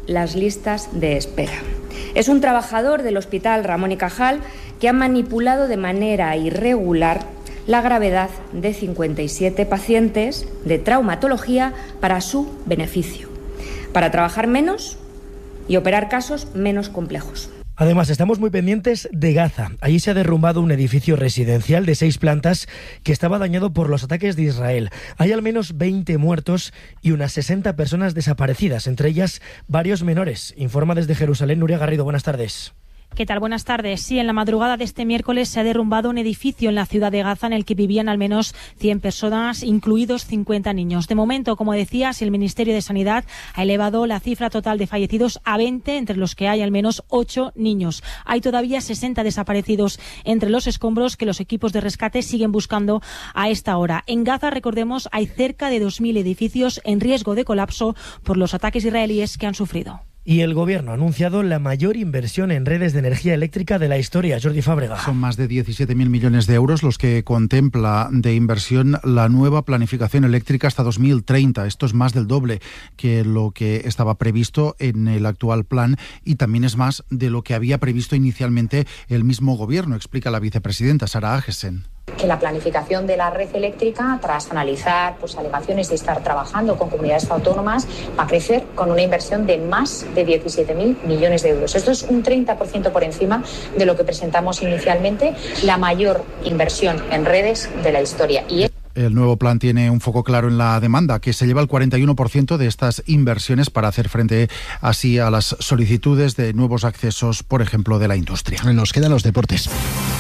las listas de espera. Es un trabajador del Hospital Ramón y Cajal que ha manipulado de manera irregular la gravedad de 57 pacientes de traumatología para su beneficio, para trabajar menos y operar casos menos complejos. Además, estamos muy pendientes de Gaza. Allí se ha derrumbado un edificio residencial de 6 plantas que estaba dañado por los ataques de Israel. Hay al menos 20 muertos y unas 60 personas desaparecidas, entre ellas varios menores. Informa desde Jerusalén Nuria Garrido. Buenas tardes. ¿Qué tal? Buenas tardes. Sí, en la madrugada de este miércoles se ha derrumbado un edificio en la ciudad de Gaza en el que vivían al menos 100 personas, incluidos 50 niños. De momento, como decías, el Ministerio de Sanidad ha elevado la cifra total de fallecidos a 20, entre los que hay al menos 8 niños. Hay todavía 60 desaparecidos entre los escombros que los equipos de rescate siguen buscando a esta hora. En Gaza, recordemos, hay cerca de 2.000 edificios en riesgo de colapso por los ataques israelíes que han sufrido. Y el Gobierno ha anunciado la mayor inversión en redes de energía eléctrica de la historia. Jordi Fábrega. Son más de 17.000 millones de euros los que contempla de inversión la nueva planificación eléctrica hasta 2030. Esto es más del doble que lo que estaba previsto en el actual plan y también es más de lo que había previsto inicialmente el mismo Gobierno, explica la vicepresidenta Sara Agesen. Que la planificación de la red eléctrica, tras analizar alegaciones y estar trabajando con comunidades autónomas, va a crecer con una inversión de más de 17.000 millones de euros. Esto es un 30% por encima de lo que presentamos inicialmente, la mayor inversión en redes de la historia. El nuevo plan tiene un foco claro en la demanda, que se lleva el 41% de estas inversiones para hacer frente así a las solicitudes de nuevos accesos, por ejemplo, de la industria. Nos quedan los deportes.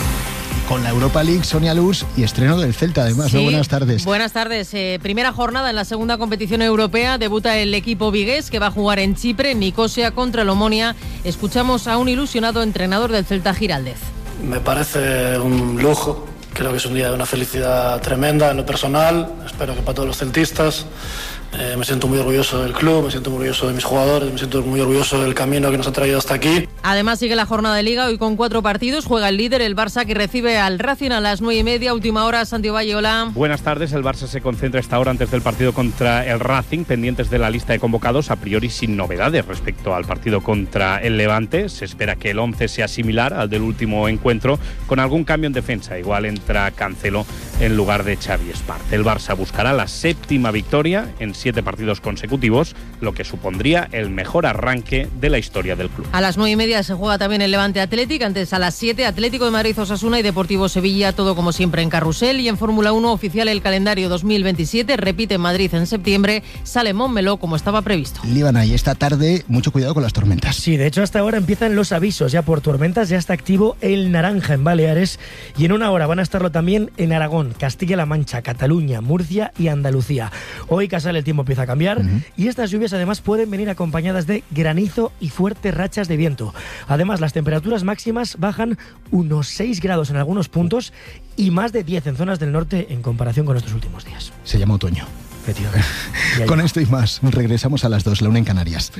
Con la Europa League, Sonia Luz, y estreno del Celta, además. Sí, buenas tardes. Buenas tardes. Primera jornada en la segunda competición europea. Debuta el equipo vigués, que va a jugar en Chipre, Nicosia contra el Omonia. Escuchamos a un ilusionado entrenador del Celta, Giraldez. Me parece un lujo. Creo que es un día de una felicidad tremenda en lo personal. Espero que para todos los celtistas. Me siento muy orgulloso del club, me siento muy orgulloso de mis jugadores, me siento muy orgulloso del camino que nos ha traído hasta aquí. Además sigue la jornada de Liga, hoy con 4 partidos. Juega el líder, el Barça, que recibe al Racing a las 9:30. Última hora, Santiago Valle, hola. Buenas tardes, el Barça se concentra esta hora antes del partido contra el Racing, pendientes de la lista de convocados, a priori sin novedades respecto al partido contra el Levante. Se espera que el 11 sea similar al del último encuentro, con algún cambio en defensa. Igual entra Cancelo en lugar de Xavi Espart. El Barça buscará la 7ª victoria en 7 partidos consecutivos, lo que supondría el mejor arranque de la historia del club. A las 9:30 se juega también el Levante Athletic, antes a las 7 Atlético de Madrid Osasuna y Deportivo Sevilla, todo como siempre en Carrusel. Y en Fórmula 1 oficial el calendario 2027, repite en Madrid en septiembre, sale Montmeló como estaba previsto. Líbana, y esta tarde mucho cuidado con las tormentas. Sí, de hecho hasta ahora empiezan los avisos ya por tormentas, ya está activo el naranja en Baleares y en una hora van a estarlo también en Aragón, Castilla-La Mancha, Cataluña, Murcia y Andalucía. Hoy Casal el tiempo empieza a cambiar y estas lluvias además pueden venir acompañadas de granizo y fuertes rachas de viento. Además, las temperaturas máximas bajan unos 6 grados en algunos puntos y más de 10 en zonas del norte en comparación con estos últimos días. Se llama otoño. Efectivamente. Con esto y más, regresamos a las 2, la 1 en Canarias.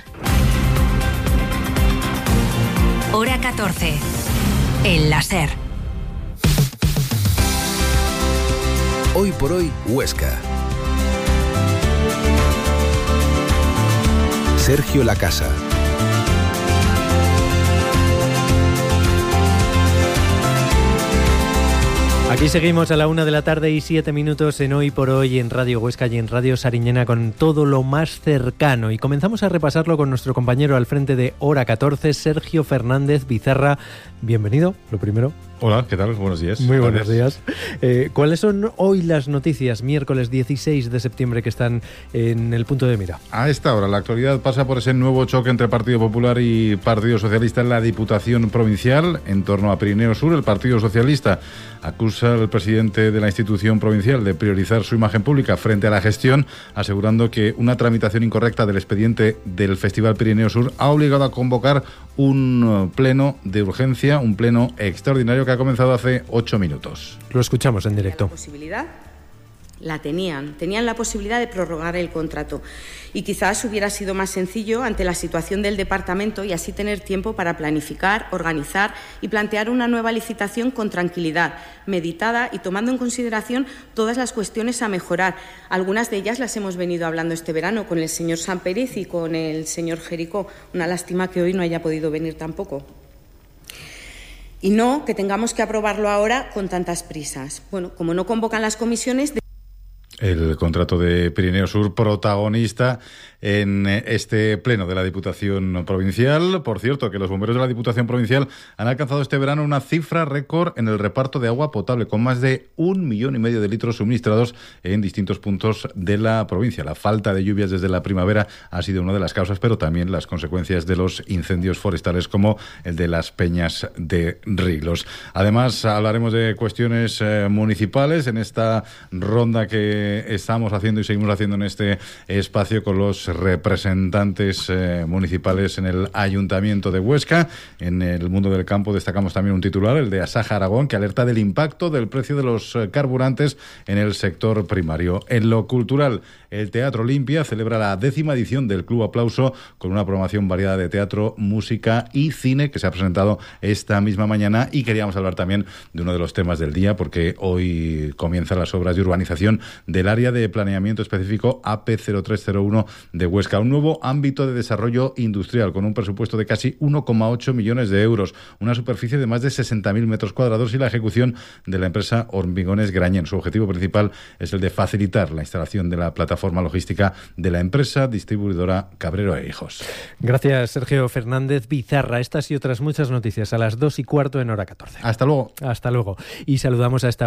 Hora 14. El láser. Hoy por hoy, Huesca. Sergio Lacasa. Aquí seguimos a la 1 de la tarde y 7 minutos en Hoy por Hoy en Radio Huesca y en Radio Sariñena con todo lo más cercano. Y comenzamos a repasarlo con nuestro compañero al frente de Hora 14, Sergio Fernández Bizarra. Bienvenido, lo primero. Hola, ¿qué tal? Buenos días. Muy buenos días. ¿Cuáles son hoy las noticias, miércoles 16 de septiembre, que están en el punto de mira? A esta hora, la actualidad pasa por ese nuevo choque entre Partido Popular y Partido Socialista en la Diputación Provincial en torno a Pirineo Sur. El Partido Socialista acusa al presidente de la institución provincial de priorizar su imagen pública frente a la gestión, asegurando que una tramitación incorrecta del expediente del Festival Pirineo Sur ha obligado a convocar un pleno de urgencia, un pleno extraordinario que ha comenzado hace 8 minutos. Lo escuchamos en directo. La posibilidad La tenían la posibilidad de prorrogar el contrato y quizás hubiera sido más sencillo ante la situación del departamento y así tener tiempo para planificar, organizar y plantear una nueva licitación con tranquilidad, meditada y tomando en consideración todas las cuestiones a mejorar. Algunas de ellas las hemos venido hablando este verano con el señor Samperiz y con el señor Jericó. Una lástima que hoy no haya podido venir tampoco. Y no que tengamos que aprobarlo ahora con tantas prisas. Bueno, como no convocan las comisiones... El contrato de Pirineo Sur, protagonista en este pleno de la Diputación Provincial. Por cierto, que los bomberos de la Diputación Provincial han alcanzado este verano una cifra récord en el reparto de agua potable, con más de 1,5 millones de litros suministrados en distintos puntos de la provincia. La falta de lluvias desde la primavera ha sido una de las causas, pero también las consecuencias de los incendios forestales, como el de las Peñas de Riglos. Además, hablaremos de cuestiones municipales en esta ronda que estamos haciendo y seguimos haciendo en este espacio con los representantes municipales en el Ayuntamiento de Huesca. En el mundo del campo destacamos también un titular, el de Asaja Aragón, que alerta del impacto del precio de los carburantes en el sector primario. En lo cultural, el Teatro Olimpia celebra la 10ª edición del Club Aplauso, con una programación variada de teatro, música y cine que se ha presentado esta misma mañana, y queríamos hablar también de uno de los temas del día, porque hoy comienzan las obras de urbanización del área de planeamiento específico AP0301 de Huesca, un nuevo ámbito de desarrollo industrial con un presupuesto de casi 1,8 millones de euros, una superficie de más de 60.000 metros cuadrados y la ejecución de la empresa Hormigones Grañén. Su objetivo principal es el de facilitar la instalación de la plataforma logística de la empresa distribuidora Cabrero e Hijos. Gracias, Sergio Fernández Bizarra. Estas y otras muchas noticias a las 2:15 en hora 14. Hasta luego. Hasta luego. Y saludamos a esta